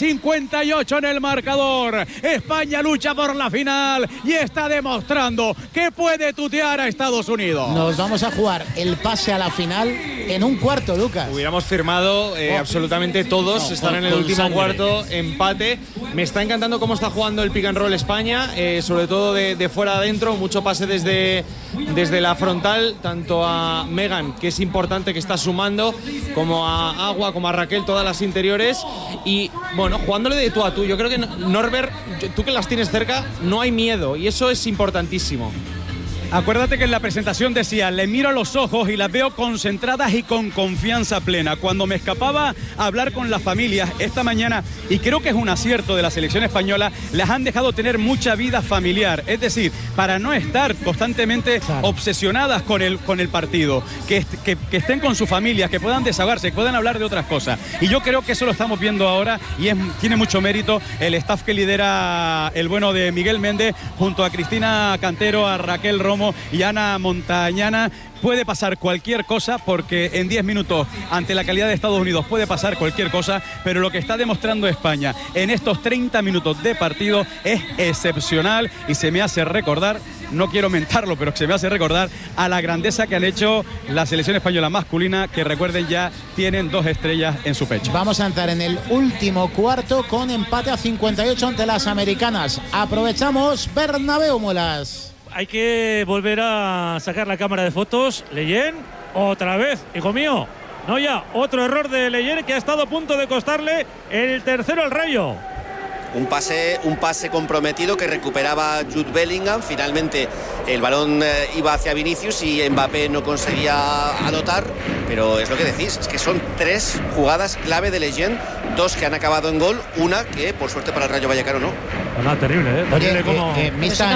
58 en el marcador. España lucha por la final y está demostrando que puede tutear a Estados Unidos. Nos vamos a jugar el pase a la final en un cuarto, Lucas. Hubiéramos firmado absolutamente todos, están en el último cuarto, empate. Me está encantando cómo está jugando el pick and roll España, sobre todo de fuera adentro, mucho pase desde la frontal, tanto a Megan, que es importante, que está sumando, como a Agua, como a Raquel, todas las interiores, y bueno, jugándole de tú a tú. Yo creo que Norbert, tú que las tienes cerca, no hay miedo, y eso es importantísimo. Acuérdate que en la presentación decía, le miro a los ojos y las veo concentradas y con confianza plena. Cuando me escapaba a hablar con las familias esta mañana, y creo que es un acierto de la selección española, las han dejado tener mucha vida familiar. Es decir, para no estar constantemente obsesionadas con el partido, que estén con sus familias, que puedan desahogarse, que puedan hablar de otras cosas. Y yo creo que eso lo estamos viendo ahora, y tiene mucho mérito el staff que lidera el bueno de Miguel Méndez, junto a Cristina Cantero, a Raquel Romo y Ana Montañana. Puede pasar cualquier cosa, porque en 10 minutos ante la calidad de Estados Unidos puede pasar cualquier cosa, pero lo que está demostrando España en estos 30 minutos de partido es excepcional, y se me hace recordar, no quiero mentarlo, pero se me hace recordar a la grandeza que han hecho la selección española masculina, que recuerden ya tienen 2 estrellas en su pecho. Vamos a entrar en el último cuarto con empate a 58 ante las americanas. Aprovechamos Bernabéu, Muelas. Hay que volver a sacar la cámara de fotos. Leyen, otra vez, hijo mío. No, ya, otro error de Leyen, que ha estado a punto de costarle el tercero al Rayo. Un pase comprometido que recuperaba Jude Bellingham. Finalmente el balón iba hacia Vinicius y Mbappé no conseguía anotar. Pero es lo que decís, es que son 3 jugadas clave de Leyen, 2 que han acabado en gol, una que por suerte para el Rayo Vallecano no. No, terrible, terrible. Como... Misa,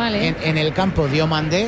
en el campo Diomandé.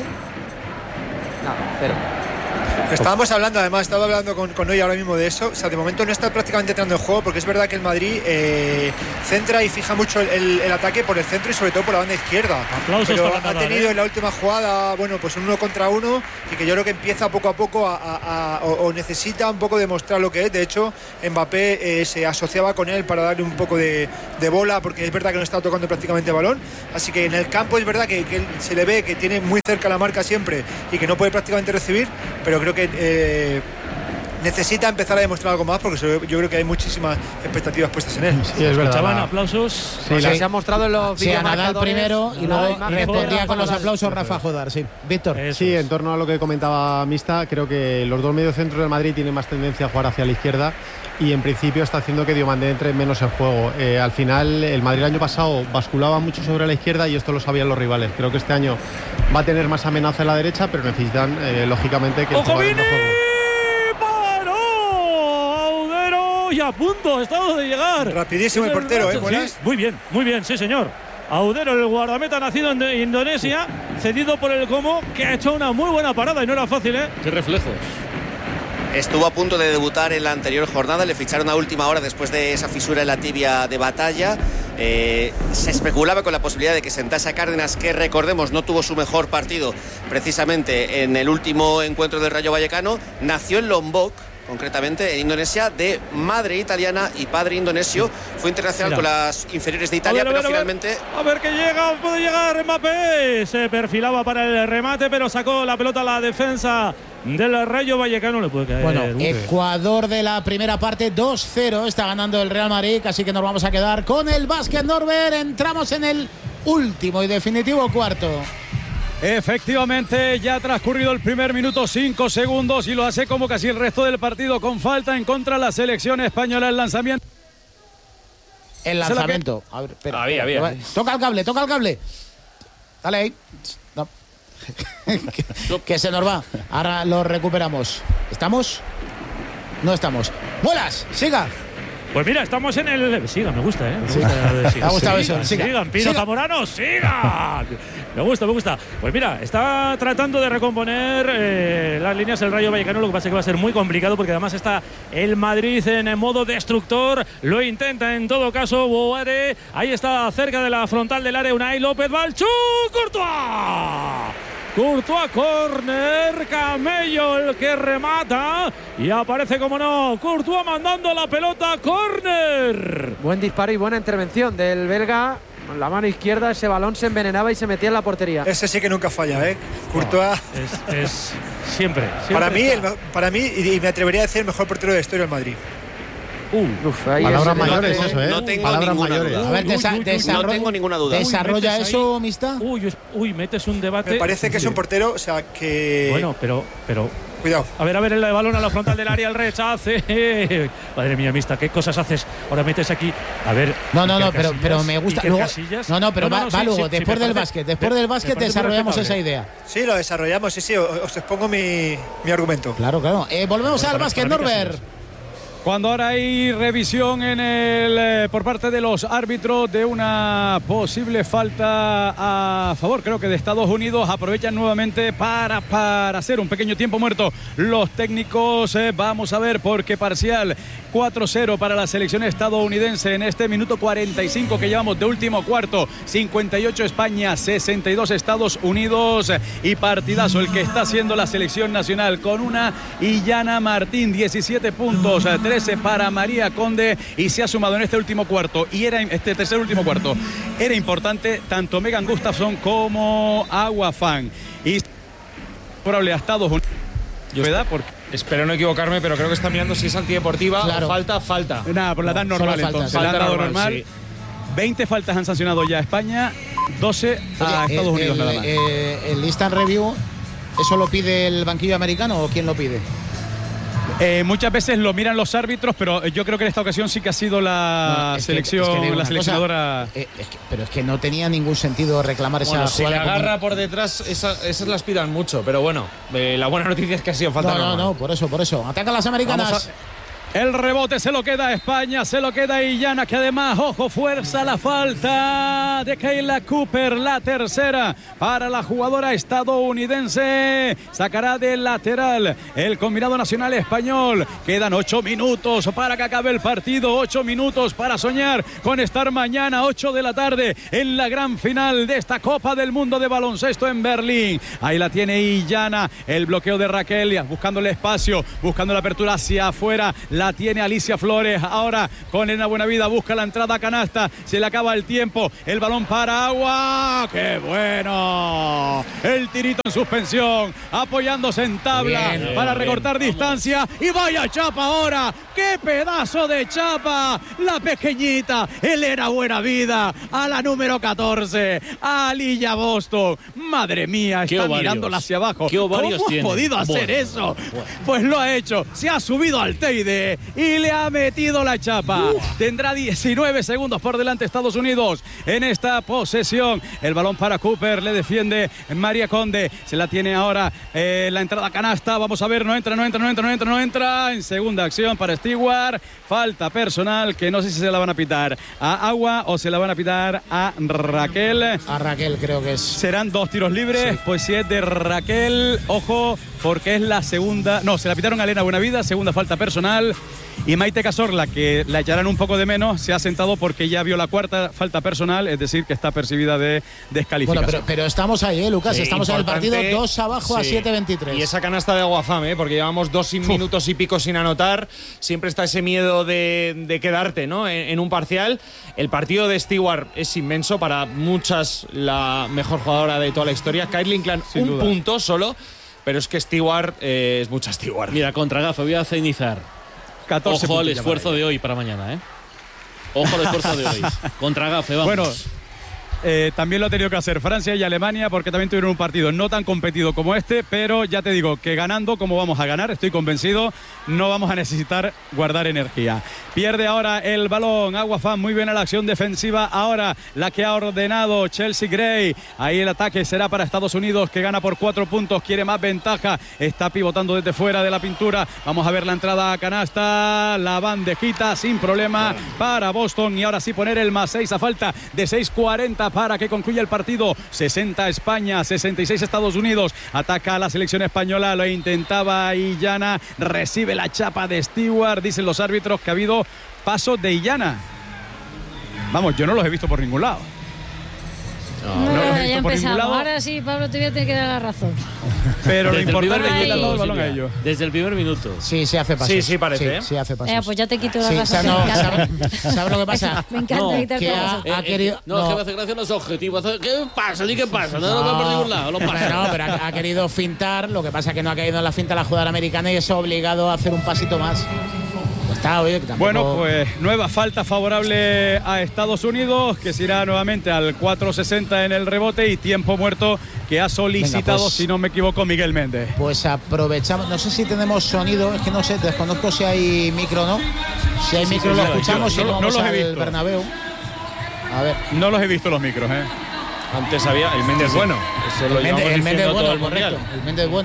No, 0. Estábamos hablando, además, estaba hablando con hoy ahora mismo de eso. O sea, de momento no está prácticamente entrando en juego, porque es verdad que el Madrid centra y fija mucho el ataque por el centro y sobre todo por la banda izquierda. Aplausos. Pero para ha tenido en la última jugada, bueno, pues un 1 contra 1, y que yo creo que empieza poco a poco o necesita un poco demostrar lo que es. De hecho, Mbappé se asociaba con él para darle un poco de bola, porque es verdad que no está tocando prácticamente el balón. Así que en el campo es verdad que se le ve que tiene muy cerca la marca siempre y que no puede prácticamente recibir, pero creo que necesita empezar a demostrar algo más, porque yo creo que hay muchísimas expectativas puestas en él. Sí, es verdad. Escuchaban aplausos. Sí, se ha mostrado en los a Nadal primero y luego imagen respondía con los aplausos Rafa Jodar. Sí, Víctor. Sí, en torno a lo que comentaba Mista, creo que los dos mediocentros del Madrid tienen más tendencia a jugar hacia la izquierda y en principio está haciendo que Diomandé entre menos en juego. Al final, el Madrid el año pasado basculaba mucho sobre la izquierda y esto lo sabían los rivales. Creo que este año va a tener más amenaza en la derecha, pero necesitan lógicamente que el jugador no juegue. Y a punto, ha estado de llegar. Rapidísimo el portero, Sí, muy bien, sí señor. Audero, el guardameta nacido en Indonesia, cedido por el Como, que ha hecho una muy buena parada y no era fácil, ¿eh? Qué reflejos. Estuvo a punto de debutar en la anterior jornada, le ficharon a última hora después de esa fisura en la tibia de Batalla. Se especulaba con la posibilidad de que sentase a Cárdenas, que recordemos no tuvo su mejor partido precisamente en el último encuentro del Rayo Vallecano. Nació en Lombok, concretamente en Indonesia, de madre italiana y padre indonesio. Fue internacional con las inferiores de Italia, pero finalmente... A ver que llega, puede llegar Mbappé. Se perfilaba para el remate, pero sacó la pelota a la defensa del Rayo Vallecano. Le puede caer. Bueno, Ecuador de la primera parte, 2-0. Está ganando el Real Madrid, así que nos vamos a quedar con el básquet, Norbert. Entramos en el último y definitivo cuarto. Efectivamente, ya ha transcurrido el primer minuto, 5 segundos, y lo hace como casi el resto del partido, con falta en contra de la selección española. El lanzamiento. El lanzamiento. A ver, espera. Había. Toca el cable. Dale ahí. No. que se nos va. Ahora lo recuperamos. ¿Estamos? No estamos. ¡Vuelas! ¡Siga! Pues mira, estamos en el... Sigan, me gusta, ¿eh? Me ha gustado eso. Sigan, Pino Zamorano, sigan. Me gusta. Pues mira, está tratando de recomponer las líneas el Rayo Vallecano. Lo que pasa es que va a ser muy complicado porque además está el Madrid en modo destructor. Lo intenta en todo caso Boare. Ahí está cerca de la frontal del área Unai López. Balchú, Courtois, córner, Camello el que remata y aparece como no, Courtois mandando la pelota, córner. Buen disparo y buena intervención del belga. Con la mano izquierda ese balón se envenenaba y se metía en la portería. Ese sí que nunca falla, ¿eh? Courtois. Es siempre para mí, y me atrevería a decir el mejor portero de la historia del Madrid. Palabras mayores, eso, ¿eh? No tengo ninguna duda. A ver, no tengo ninguna duda. ¿Desarrolla eso, Mista? Metes un debate. Me parece que es un portero, o sea, que... Bueno, pero... Cuidado. A ver, el balón a la frontal del área, el rechace. Madre mía, Mista, ¿qué cosas haces? Ahora metes aquí. A ver. No, pero me gusta. Luego, pero va luego, después del básquet. Después del básquet desarrollamos esa idea. Sí, lo desarrollamos, sí. Os expongo mi argumento. Claro. Volvemos al básquet, Norbert. Cuando ahora hay revisión por parte de los árbitros de una posible falta a favor, creo que de Estados Unidos, aprovechan nuevamente para hacer un pequeño tiempo muerto los técnicos. Vamos a ver, porque parcial 4-0 para la selección estadounidense en este minuto 45 que llevamos de último cuarto. 58 España, 62 Estados Unidos, y partidazo el que está haciendo la selección nacional con una Illana Martín, 17 puntos, 13 para María Conde, y se ha sumado en este último cuarto y este tercer último cuarto era importante tanto Megan Gustafson como Agua Fan. Y probable a Estados Unidos. Espero no equivocarme, pero creo que está mirando si es antideportiva o falta. Nada, por la dan normal entonces. La han dado normal. Sí. 20 faltas han sancionado ya a España, 12 a Estados Unidos nada más. ¿El instant review, eso lo pide el banquillo americano o quién lo pide? Muchas veces lo miran los árbitros, pero yo creo que en esta ocasión sí que ha sido la selección, la seleccionadora. Pero es que no tenía ningún sentido reclamar esa jugada. Si le agarra por detrás, esas las pidan mucho, pero bueno, la buena noticia es que ha sido falta normal. No, por eso. Atacan las americanas. El rebote se lo queda a España, se lo queda a Illana, que además, fuerza la falta de Kayla Cooper, la tercera para la jugadora estadounidense. Sacará del lateral el combinado nacional español. Quedan 8 minutos para que acabe el partido, 8 minutos para soñar con estar mañana 8 de la tarde en la gran final de esta Copa del Mundo de baloncesto en Berlín. Ahí la tiene Illana, el bloqueo de Raquel, buscando el espacio, buscando la apertura hacia afuera. la tiene Alicia Flores. Ahora con Elena Buenavida busca la entrada a canasta. Se le acaba el tiempo. El balón para Agua. ¡Qué bueno! El tirito en suspensión. Apoyándose en tabla para recortar distancia. Y vaya chapa ahora. ¡Qué pedazo de chapa! La pequeñita Elena Buenavida a la número 14. A Lilla Boston. Madre mía, está mirándola hacia abajo. ¿Cómo ha podido hacer eso? Pues lo ha hecho. Se ha subido al Teide y le ha metido la chapa. Tendrá 19 segundos por delante Estados Unidos en esta posesión. El balón para Cooper, le defiende María Conde. Se la tiene ahora la entrada a canasta. Vamos a ver, no entra. En segunda acción para Stewart. Falta personal que no sé si se la van a pitar a Agua o se la van a pitar a Raquel. A Raquel creo que es. Serán 2 tiros libres. Sí. Pues si es de Raquel, ojo, porque es la segunda. No, se la pitaron a Elena Buenavida, segunda falta personal. Y Maite Cazorla, que la echarán un poco de menos, se ha sentado porque ya vio la cuarta falta personal, es decir, que está percibida de descalificación. Bueno, pero estamos ahí, Lucas, sí, estamos en el partido 2 abajo a 7-23. Y esa canasta de Aguafam, porque llevamos 2 minutos y pico sin anotar, siempre está ese miedo de quedarte, ¿no? En un parcial. El partido de Stewart es inmenso, para muchas la mejor jugadora de toda la historia. Kaitlyn Klein, un duda. Punto solo, pero es que Stewart es mucha Stewart. Mira, contra Gafa, voy a cenizar. Ojo al esfuerzo de hoy para mañana, ¿eh? Ojo al esfuerzo de hoy. Contra Gafe, vamos. Bueno, también lo ha tenido que hacer Francia y Alemania, porque también tuvieron un partido no tan competido como este, pero ya te digo que ganando como vamos a ganar, estoy convencido, no vamos a necesitar guardar energía. Pierde ahora el balón Aguafam, muy bien a la acción defensiva, ahora la que ha ordenado Chelsea Gray. Ahí el ataque será para Estados Unidos, que gana por 4 puntos, quiere más ventaja, está pivotando desde fuera de la pintura. Vamos a ver la entrada a canasta, la bandejita sin problema para Boston, y ahora sí poner el +6 a falta de 6:40 para que concluya el partido. 60 España, 66 Estados Unidos. Ataca a la selección española, lo intentaba Illana, recibe la chapa de Stewart. Dicen los árbitros que ha habido pasos de Illana. Vamos, yo no los he visto por ningún lado. No los he visto por ningún lado. Ahora sí, Pablo, te voy a tener que dar la razón. Pero lo importante es que le han dado el balón a ellos. Desde el primer minuto. Sí, se hace pasos. Sí, parece. Sí, hace pasos. Pues ya te quito la razón. ¿Sabes lo que pasa? Me encanta quitarte la razón. Ha querido, es que me hace gracia los objetivos. ¿Qué pasa? ¿Qué pasa? No va por ningún lado. Pero ha querido fintar. Lo que pasa es que no ha caído en la finta la jugadora americana y es obligado a hacer un pasito más. Bueno, pues nueva falta favorable a Estados Unidos, que se irá nuevamente al 4:60 en el rebote, y tiempo muerto que ha solicitado, pues, si no me equivoco, Miguel Méndez. Pues aprovechamos, no sé si tenemos sonido, es que no sé, desconozco si hay micro o no. Si hay micro lo escuchamos, si no vamos al Bernabéu. A ver. No los he visto los micros, ¿eh? Antes había el Méndez bueno. Eso lo el Méndez bueno, correcto. El Méndez bueno.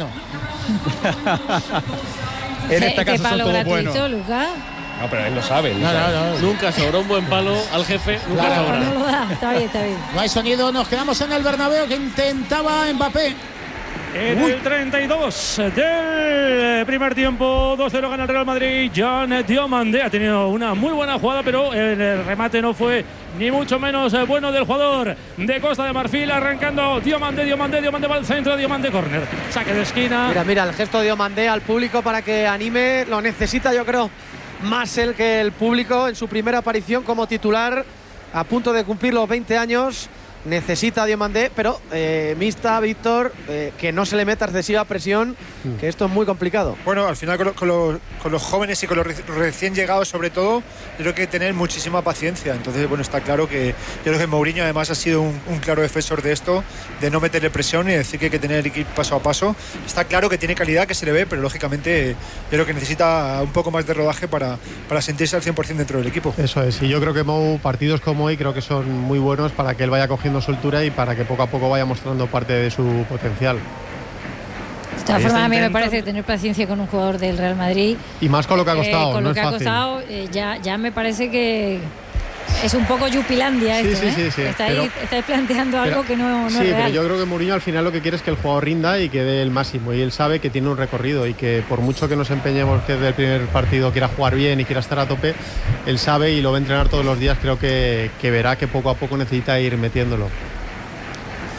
En esta casa son todos buenos. No, pero él lo sabe. No. Nunca sobró un buen palo al jefe. Nunca sobra. No lo da. Está bien. No hay sonido, nos quedamos en el Bernabéu, que intentaba Mbappé. En el 32 del primer tiempo, 2-0 gana el Real Madrid. Jeanne Diomandé ha tenido una muy buena jugada, pero el remate no fue ni mucho menos bueno del jugador de Costa de Marfil. Arrancando Diomandé va al centro, Diomandé córner, saque de esquina. Mira el gesto de Diomandé al público para que anime. Lo necesita, yo creo, más él que el público en su primera aparición como titular, a punto de cumplir los 20 años. Necesita Diomandé, pero mixta, Víctor, que no se le meta excesiva presión, que esto es muy complicado. Bueno, al final con los jóvenes y con los recién llegados, sobre todo, yo creo que hay que tener muchísima paciencia. Entonces, bueno, está claro que yo creo que Mourinho además ha sido un claro defensor de esto, de no meterle presión y decir que hay que tener el equipo paso a paso. Está claro que tiene calidad, que se le ve, pero lógicamente yo creo que necesita un poco más de rodaje para sentirse al 100% dentro del equipo. Eso es, y yo creo que Mou, partidos como hoy, creo que son muy buenos para que él vaya cogiendo soltura y para que poco a poco vaya mostrando parte de su potencial. De todas formas, a mí me parece tener paciencia con un jugador del Real Madrid. Y más con lo que ha costado. Con no lo que es ha fácil. costado, ya me parece que es un poco Yupilandia esto. Sí. Estáis planteando algo que no es real. Pero yo creo que Mourinho al final lo que quiere es que el jugador rinda y que dé el máximo. Y él sabe que tiene un recorrido y que por mucho que nos empeñemos que desde el primer partido quiera jugar bien y quiera estar a tope, él sabe y lo va a entrenar todos los días. Creo que verá que poco a poco necesita ir metiéndolo.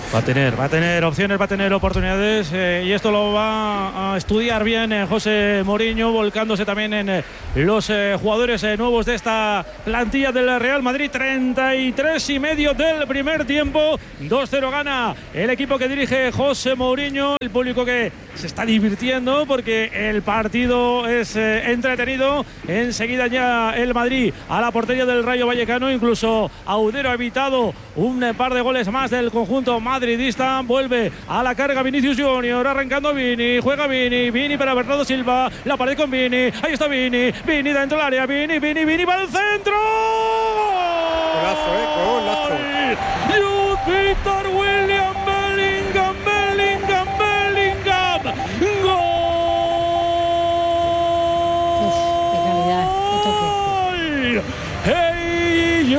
Va a tener opciones, va a tener oportunidades y esto lo va a estudiar bien José Mourinho, volcándose también en los jugadores nuevos de esta plantilla del Real Madrid. 33,5 del primer tiempo, 2-0 gana el equipo que dirige José Mourinho. El público que se está divirtiendo porque el partido es entretenido. Enseguida ya el Madrid a la portería del Rayo Vallecano, incluso Audero ha evitado un par de goles más del conjunto madridista. Vuelve a la carga Vinicius Junior, arrancando Vini, juega Vini para Bernardo Silva, la pared con Vini, ahí está Vini dentro del área, Vini para el centro. Golazo. Jude Victor William Bellingham. ¡Gol! ¡Qué calidad! ¡Hey,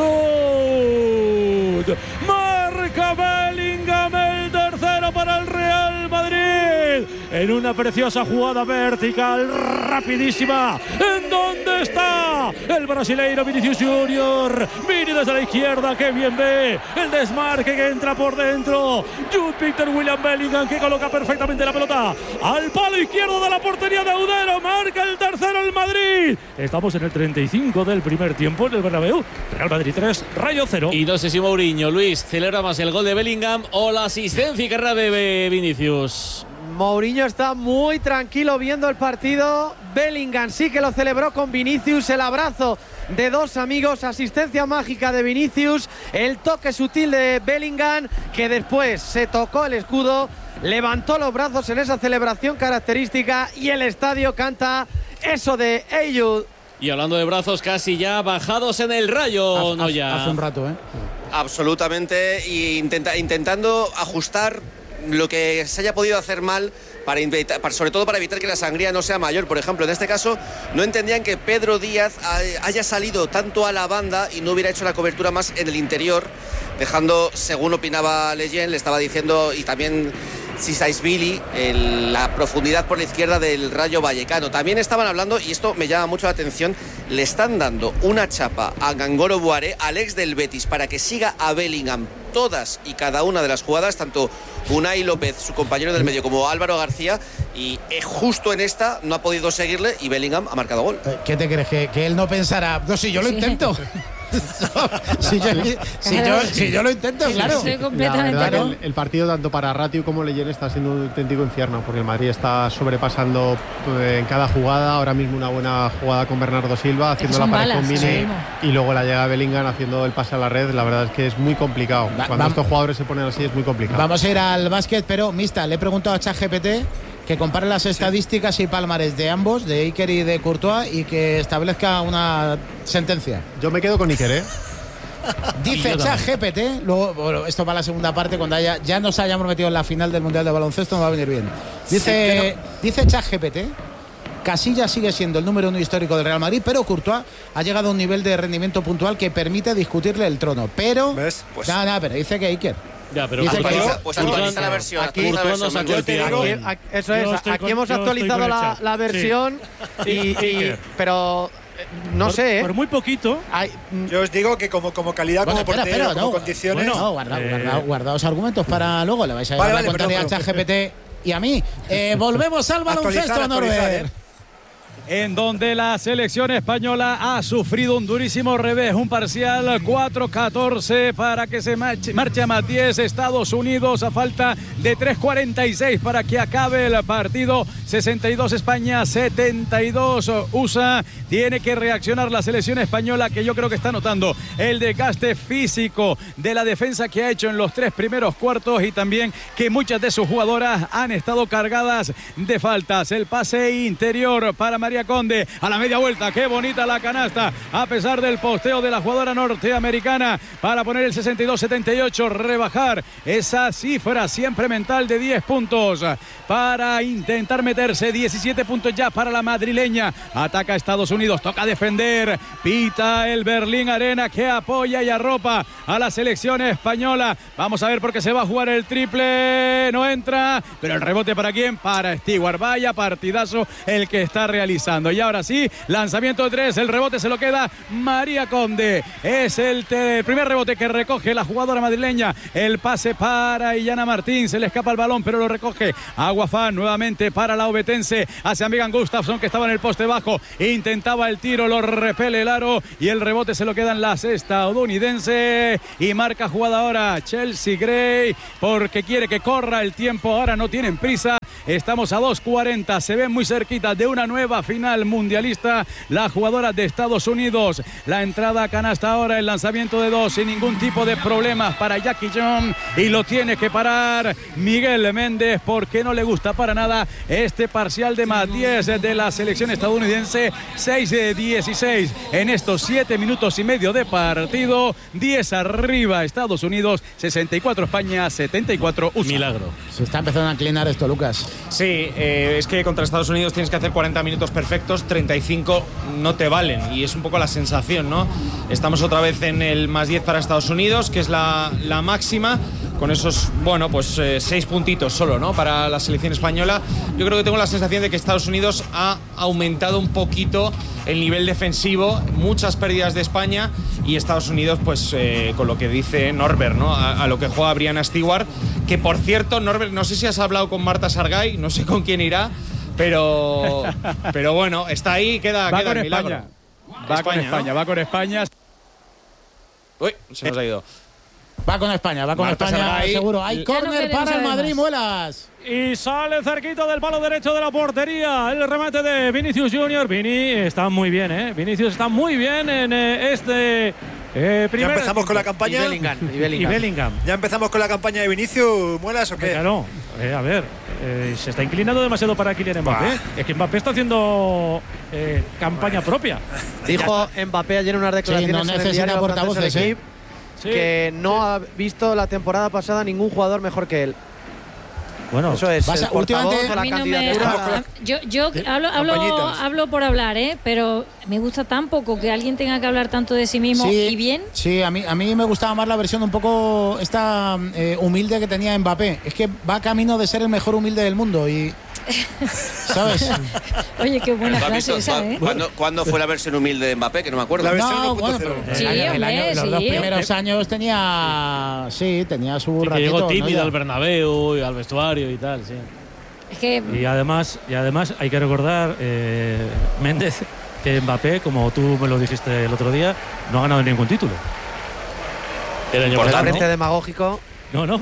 Jude! Marca Bellingham el tercero para el Real Madrid en una preciosa jugada vertical rapidísima. ¿En dónde está el brasileiro Vinicius Junior? Vini desde la izquierda, que bien ve el desmarque que entra por dentro. Jude Victor William Bellingham, que coloca perfectamente la pelota al palo izquierdo de la portería de Audero. Marca el tercero el Madrid. Estamos en el 35 del primer tiempo en el Bernabéu. Real Madrid 3, Rayo 0. Y no sé si Mourinho, Luis, celebra más el gol de Bellingham o la asistencia y carrera de Vinicius. Mourinho está muy tranquilo viendo el partido. Bellingham sí que lo celebró con Vinicius, el abrazo de dos amigos, asistencia mágica de Vinicius, el toque sutil de Bellingham, que después se tocó el escudo, levantó los brazos en esa celebración característica y el estadio canta eso de Eyud. Y hablando de brazos casi ya bajados en el Rayo, no ya. Hace un rato, Absolutamente, y intentando ajustar lo que se haya podido hacer mal sobre todo para evitar que la sangría no sea mayor. Por ejemplo, en este caso no entendían que Pedro Díaz haya salido tanto a la banda y no hubiera hecho la cobertura más en el interior, dejando, según opinaba Leyen, le estaba diciendo, y también Sisaisvili, la profundidad por la izquierda del Rayo Vallecano. También estaban hablando, y esto me llama mucho la atención, le están dando una chapa a Gangolo Buare, al ex del Betis, para que siga a Bellingham todas y cada una de las jugadas, tanto Unai López, su compañero del medio, como Álvaro García, y justo en esta no ha podido seguirle y Bellingham ha marcado gol. ¿Qué te crees? ¿Que él no pensará? No, si yo lo intento. si yo lo intento, claro. La verdad que el partido tanto para Ratiu como Leyen está siendo un auténtico infierno, porque el Madrid está sobrepasando en cada jugada. Ahora mismo una buena jugada con Bernardo Silva, haciendo la pared con Vini, y luego la llegada de Bellingham haciendo el pase a la red. La verdad es que es muy complicado. Cuando estos jugadores se ponen así es muy complicado. Vamos a ir al básquet, pero Mista, le he preguntado a ChatGPT que compare las estadísticas y palmares de ambos, de Iker y de Courtois, y que establezca una sentencia. Yo me quedo con Iker, Dice ChatGPT, luego, bueno, esto va a la segunda parte, cuando ya nos hayamos metido en la final del Mundial de Baloncesto, nos va a venir bien. Dice ChatGPT, Casillas sigue siendo el número 1 histórico del Real Madrid, pero Courtois ha llegado a un nivel de rendimiento puntual que permite discutirle el trono. Pero, ¿ves? Pues pero dice que Iker. Ya, pero actualiza la versión. Aquí hemos actualizado la versión, pero no sé. Por muy poquito. Yo os digo que como calidad, como portero, como condiciones. Guardaos argumentos para luego. Le vais a llevar la contraria a ChatGPT y a mí. Volvemos al baloncesto, Norbert. En donde la selección española ha sufrido un durísimo revés, un parcial 4-14 para que se marche a más 10 Estados Unidos a falta de 3:46 para que acabe el partido. 62 España, 72 USA. Tiene que reaccionar la selección española, que yo creo que está notando el desgaste físico de la defensa que ha hecho en los 3 primeros cuartos, y también que muchas de sus jugadoras han estado cargadas de faltas. El pase interior para María Conde a la media vuelta. Qué bonita la canasta, a pesar del posteo de la jugadora norteamericana, para poner el 62-78, rebajar esa cifra siempre mental de 10 puntos para intentar meterse. 17 puntos ya para la madrileña. Ataca a Estados Unidos, toca defender, pita el Berlín Arena, que apoya y arropa a la selección española. Vamos a ver, porque se va a jugar el triple, no entra, pero el rebote ¿para quién? Para Stewart. Vaya partidazo el que está realizando pensando. Y ahora sí, lanzamiento de 3, el rebote se lo queda María Conde. Es el primer rebote que recoge la jugadora madrileña. El pase para Illana Martín, se le escapa el balón, pero lo recoge Aguafá nuevamente para la obetense, hacia Megan Gustafsson, que estaba en el poste bajo, intentaba el tiro, lo repele el aro y el rebote se lo queda en la estadounidense. Y marca jugada ahora Chelsea Gray, porque quiere que corra el tiempo. Ahora no tienen prisa, estamos a 2:40, se ven muy cerquita de una nueva final mundialista la jugadora de Estados Unidos. La entrada a canasta ahora, el lanzamiento de 2 sin ningún tipo de problemas para Jackie John, y lo tiene que parar Miguel Méndez porque no le gusta para nada este parcial de más 10 de la selección estadounidense. 6-16 en estos 7 minutos y medio de partido. 10 arriba Estados Unidos, 64 España, 74 USA. Milagro. Se está empezando a inclinar esto, Lucas. Sí, es que contra Estados Unidos tienes que hacer 40 minutos perfectos, 35 no te valen, y es un poco la sensación, ¿no? Estamos otra vez en el más 10 para Estados Unidos, que es la máxima, con esos, bueno, pues 6 puntitos solo, ¿no? Para la selección española. Yo creo que tengo la sensación de que Estados Unidos ha aumentado un poquito el nivel defensivo, muchas pérdidas de España, y Estados Unidos, pues con lo que dice Norbert, ¿no? A lo que juega Brianna Stewart, que por cierto, Norbert, no sé si has hablado con Marta Sargay, no sé con quién irá, pero bueno, está ahí, queda el milagro. Va con España. Uy, se nos ha ido. Va con España, Sargay, seguro. Hay córner para el Madrid, Muelas. Y sale cerquito del palo derecho de la portería el remate de Vinicius Junior. Vini está muy bien, ¿eh? Vinicius está muy bien en este primer. Ya empezamos con la campaña. Y Bellingham. Ya empezamos con la campaña de Vinicius, ¿Muelas o qué? Claro, a ver, se está inclinando demasiado para Kylian Mbappé. Es que Mbappé está haciendo campaña propia. Dijo Mbappé ayer en unas declaraciones no en el diario portavoces, francés que no ha visto la temporada pasada ningún jugador mejor que él. Bueno, eso es. Últimamente a mí no yo hablo por hablar, pero me gusta tan poco que alguien tenga que hablar tanto de sí mismo y bien. Sí, a mí me gustaba más la versión un poco esta humilde que tenía Mbappé. Es que va camino de ser el mejor humilde del mundo y ¿sabes? Oye, qué buena frase esa, ¿eh? ¿Cuándo fue la versión humilde de Mbappé? Que no me acuerdo. La versión no, bueno, pero los 2 primeros años tenía su ratito. Llegó tímido, ¿no? al Bernabéu y al vestuario y tal, sí. Es que y además hay que recordar, Méndez, que Mbappé, como tú me lo dijiste el otro día, no ha ganado ningún título. El año pasado, demagógico. No.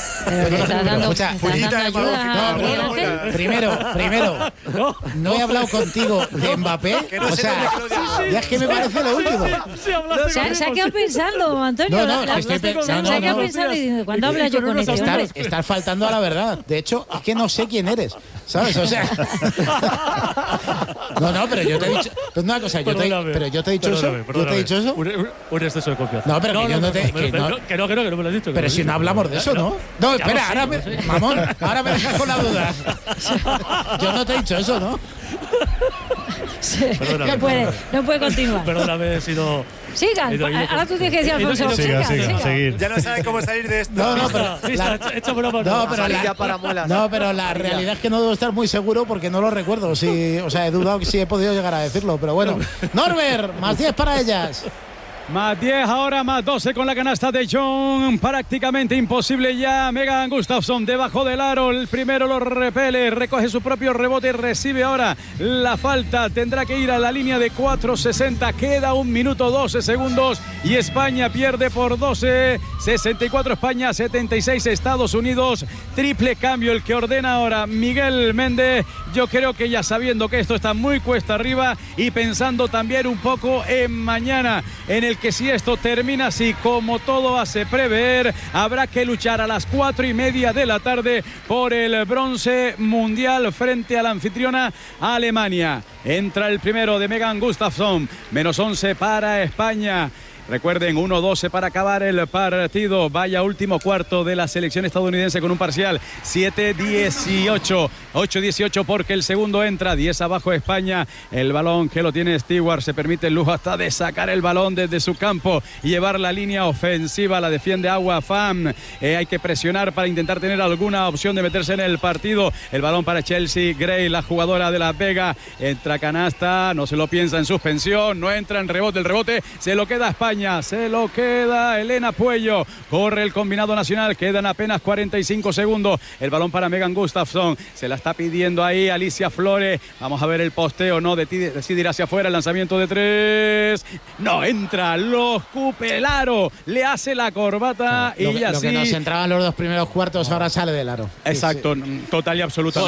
Primero, no he hablado contigo de Mbappé. Ya es que me parece lo último. Se ha quedado pensando, Antonio. Se ha quedado pensando y diciendo, ¿cuándo hablas yo con este hombre? Estás faltando a la verdad. De hecho, es que no sé quién eres, ¿sabes? O sea, no, pero yo te he dicho una cosa. Yo te he dicho eso. Yo te he dicho eso. Un exceso de confianza. No, pero que yo no te. Que no me lo has dicho. Pero si no hablamos de eso, ¿no? No, espera, ahora me dejas con la duda. Yo no te he dicho eso, ¿no? Sí, no puede continuar. Perdóname, he sido. Sigan, ahora tú tienes que decir, Alfonso. Seguir. Ya no sabes cómo salir de esto. Pero la realidad es que no debo estar muy seguro porque no lo recuerdo. He dudado si he podido llegar a decirlo, pero bueno. Norbert, más 10 para ellas. Más 10 ahora, más 12 con la canasta de John. Prácticamente imposible ya. Megan Gustafsson debajo del aro. El primero lo repele, recoge su propio rebote y recibe ahora la falta. Tendrá que ir a la línea de 4.60. Queda 1 minuto 12 segundos y España pierde por 12. 64 España, 76 Estados Unidos. Triple cambio el que ordena ahora Miguel Méndez. Yo creo que ya sabiendo que esto está muy cuesta arriba y pensando también un poco en mañana, en el que si esto termina así, como todo hace prever, habrá que luchar a las 4:30 de la tarde por el bronce mundial frente a la anfitriona Alemania. Entra el primero de Megan Gustafsson, -11 para España. Recuerden, 1-12 para acabar el partido. Vaya último cuarto de la selección estadounidense con un parcial 7-18, 8-18 porque el segundo entra, 10 abajo España. El balón que lo tiene Stewart, se permite el lujo hasta de sacar el balón desde su campo y llevar la línea ofensiva. La defiende Agua Fam. Hay que presionar para intentar tener alguna opción de meterse en el partido. El balón para Chelsea Gray, la jugadora de Las Vegas. Entra canasta, no se lo piensa, en suspensión, no entra en rebote. El rebote se lo queda España, se lo queda Elena Puello. Corre el combinado nacional, quedan apenas 45 segundos. El balón para Megan Gustafsson, se la está pidiendo ahí Alicia Flores. Vamos a ver el posteo, no, decide ir hacia afuera. El lanzamiento de 3, no entra, lo escupe el aro, le hace la corbata y así. Lo que nos entraban los 2 primeros cuartos ahora sale del aro. Exacto, total y absolutamente.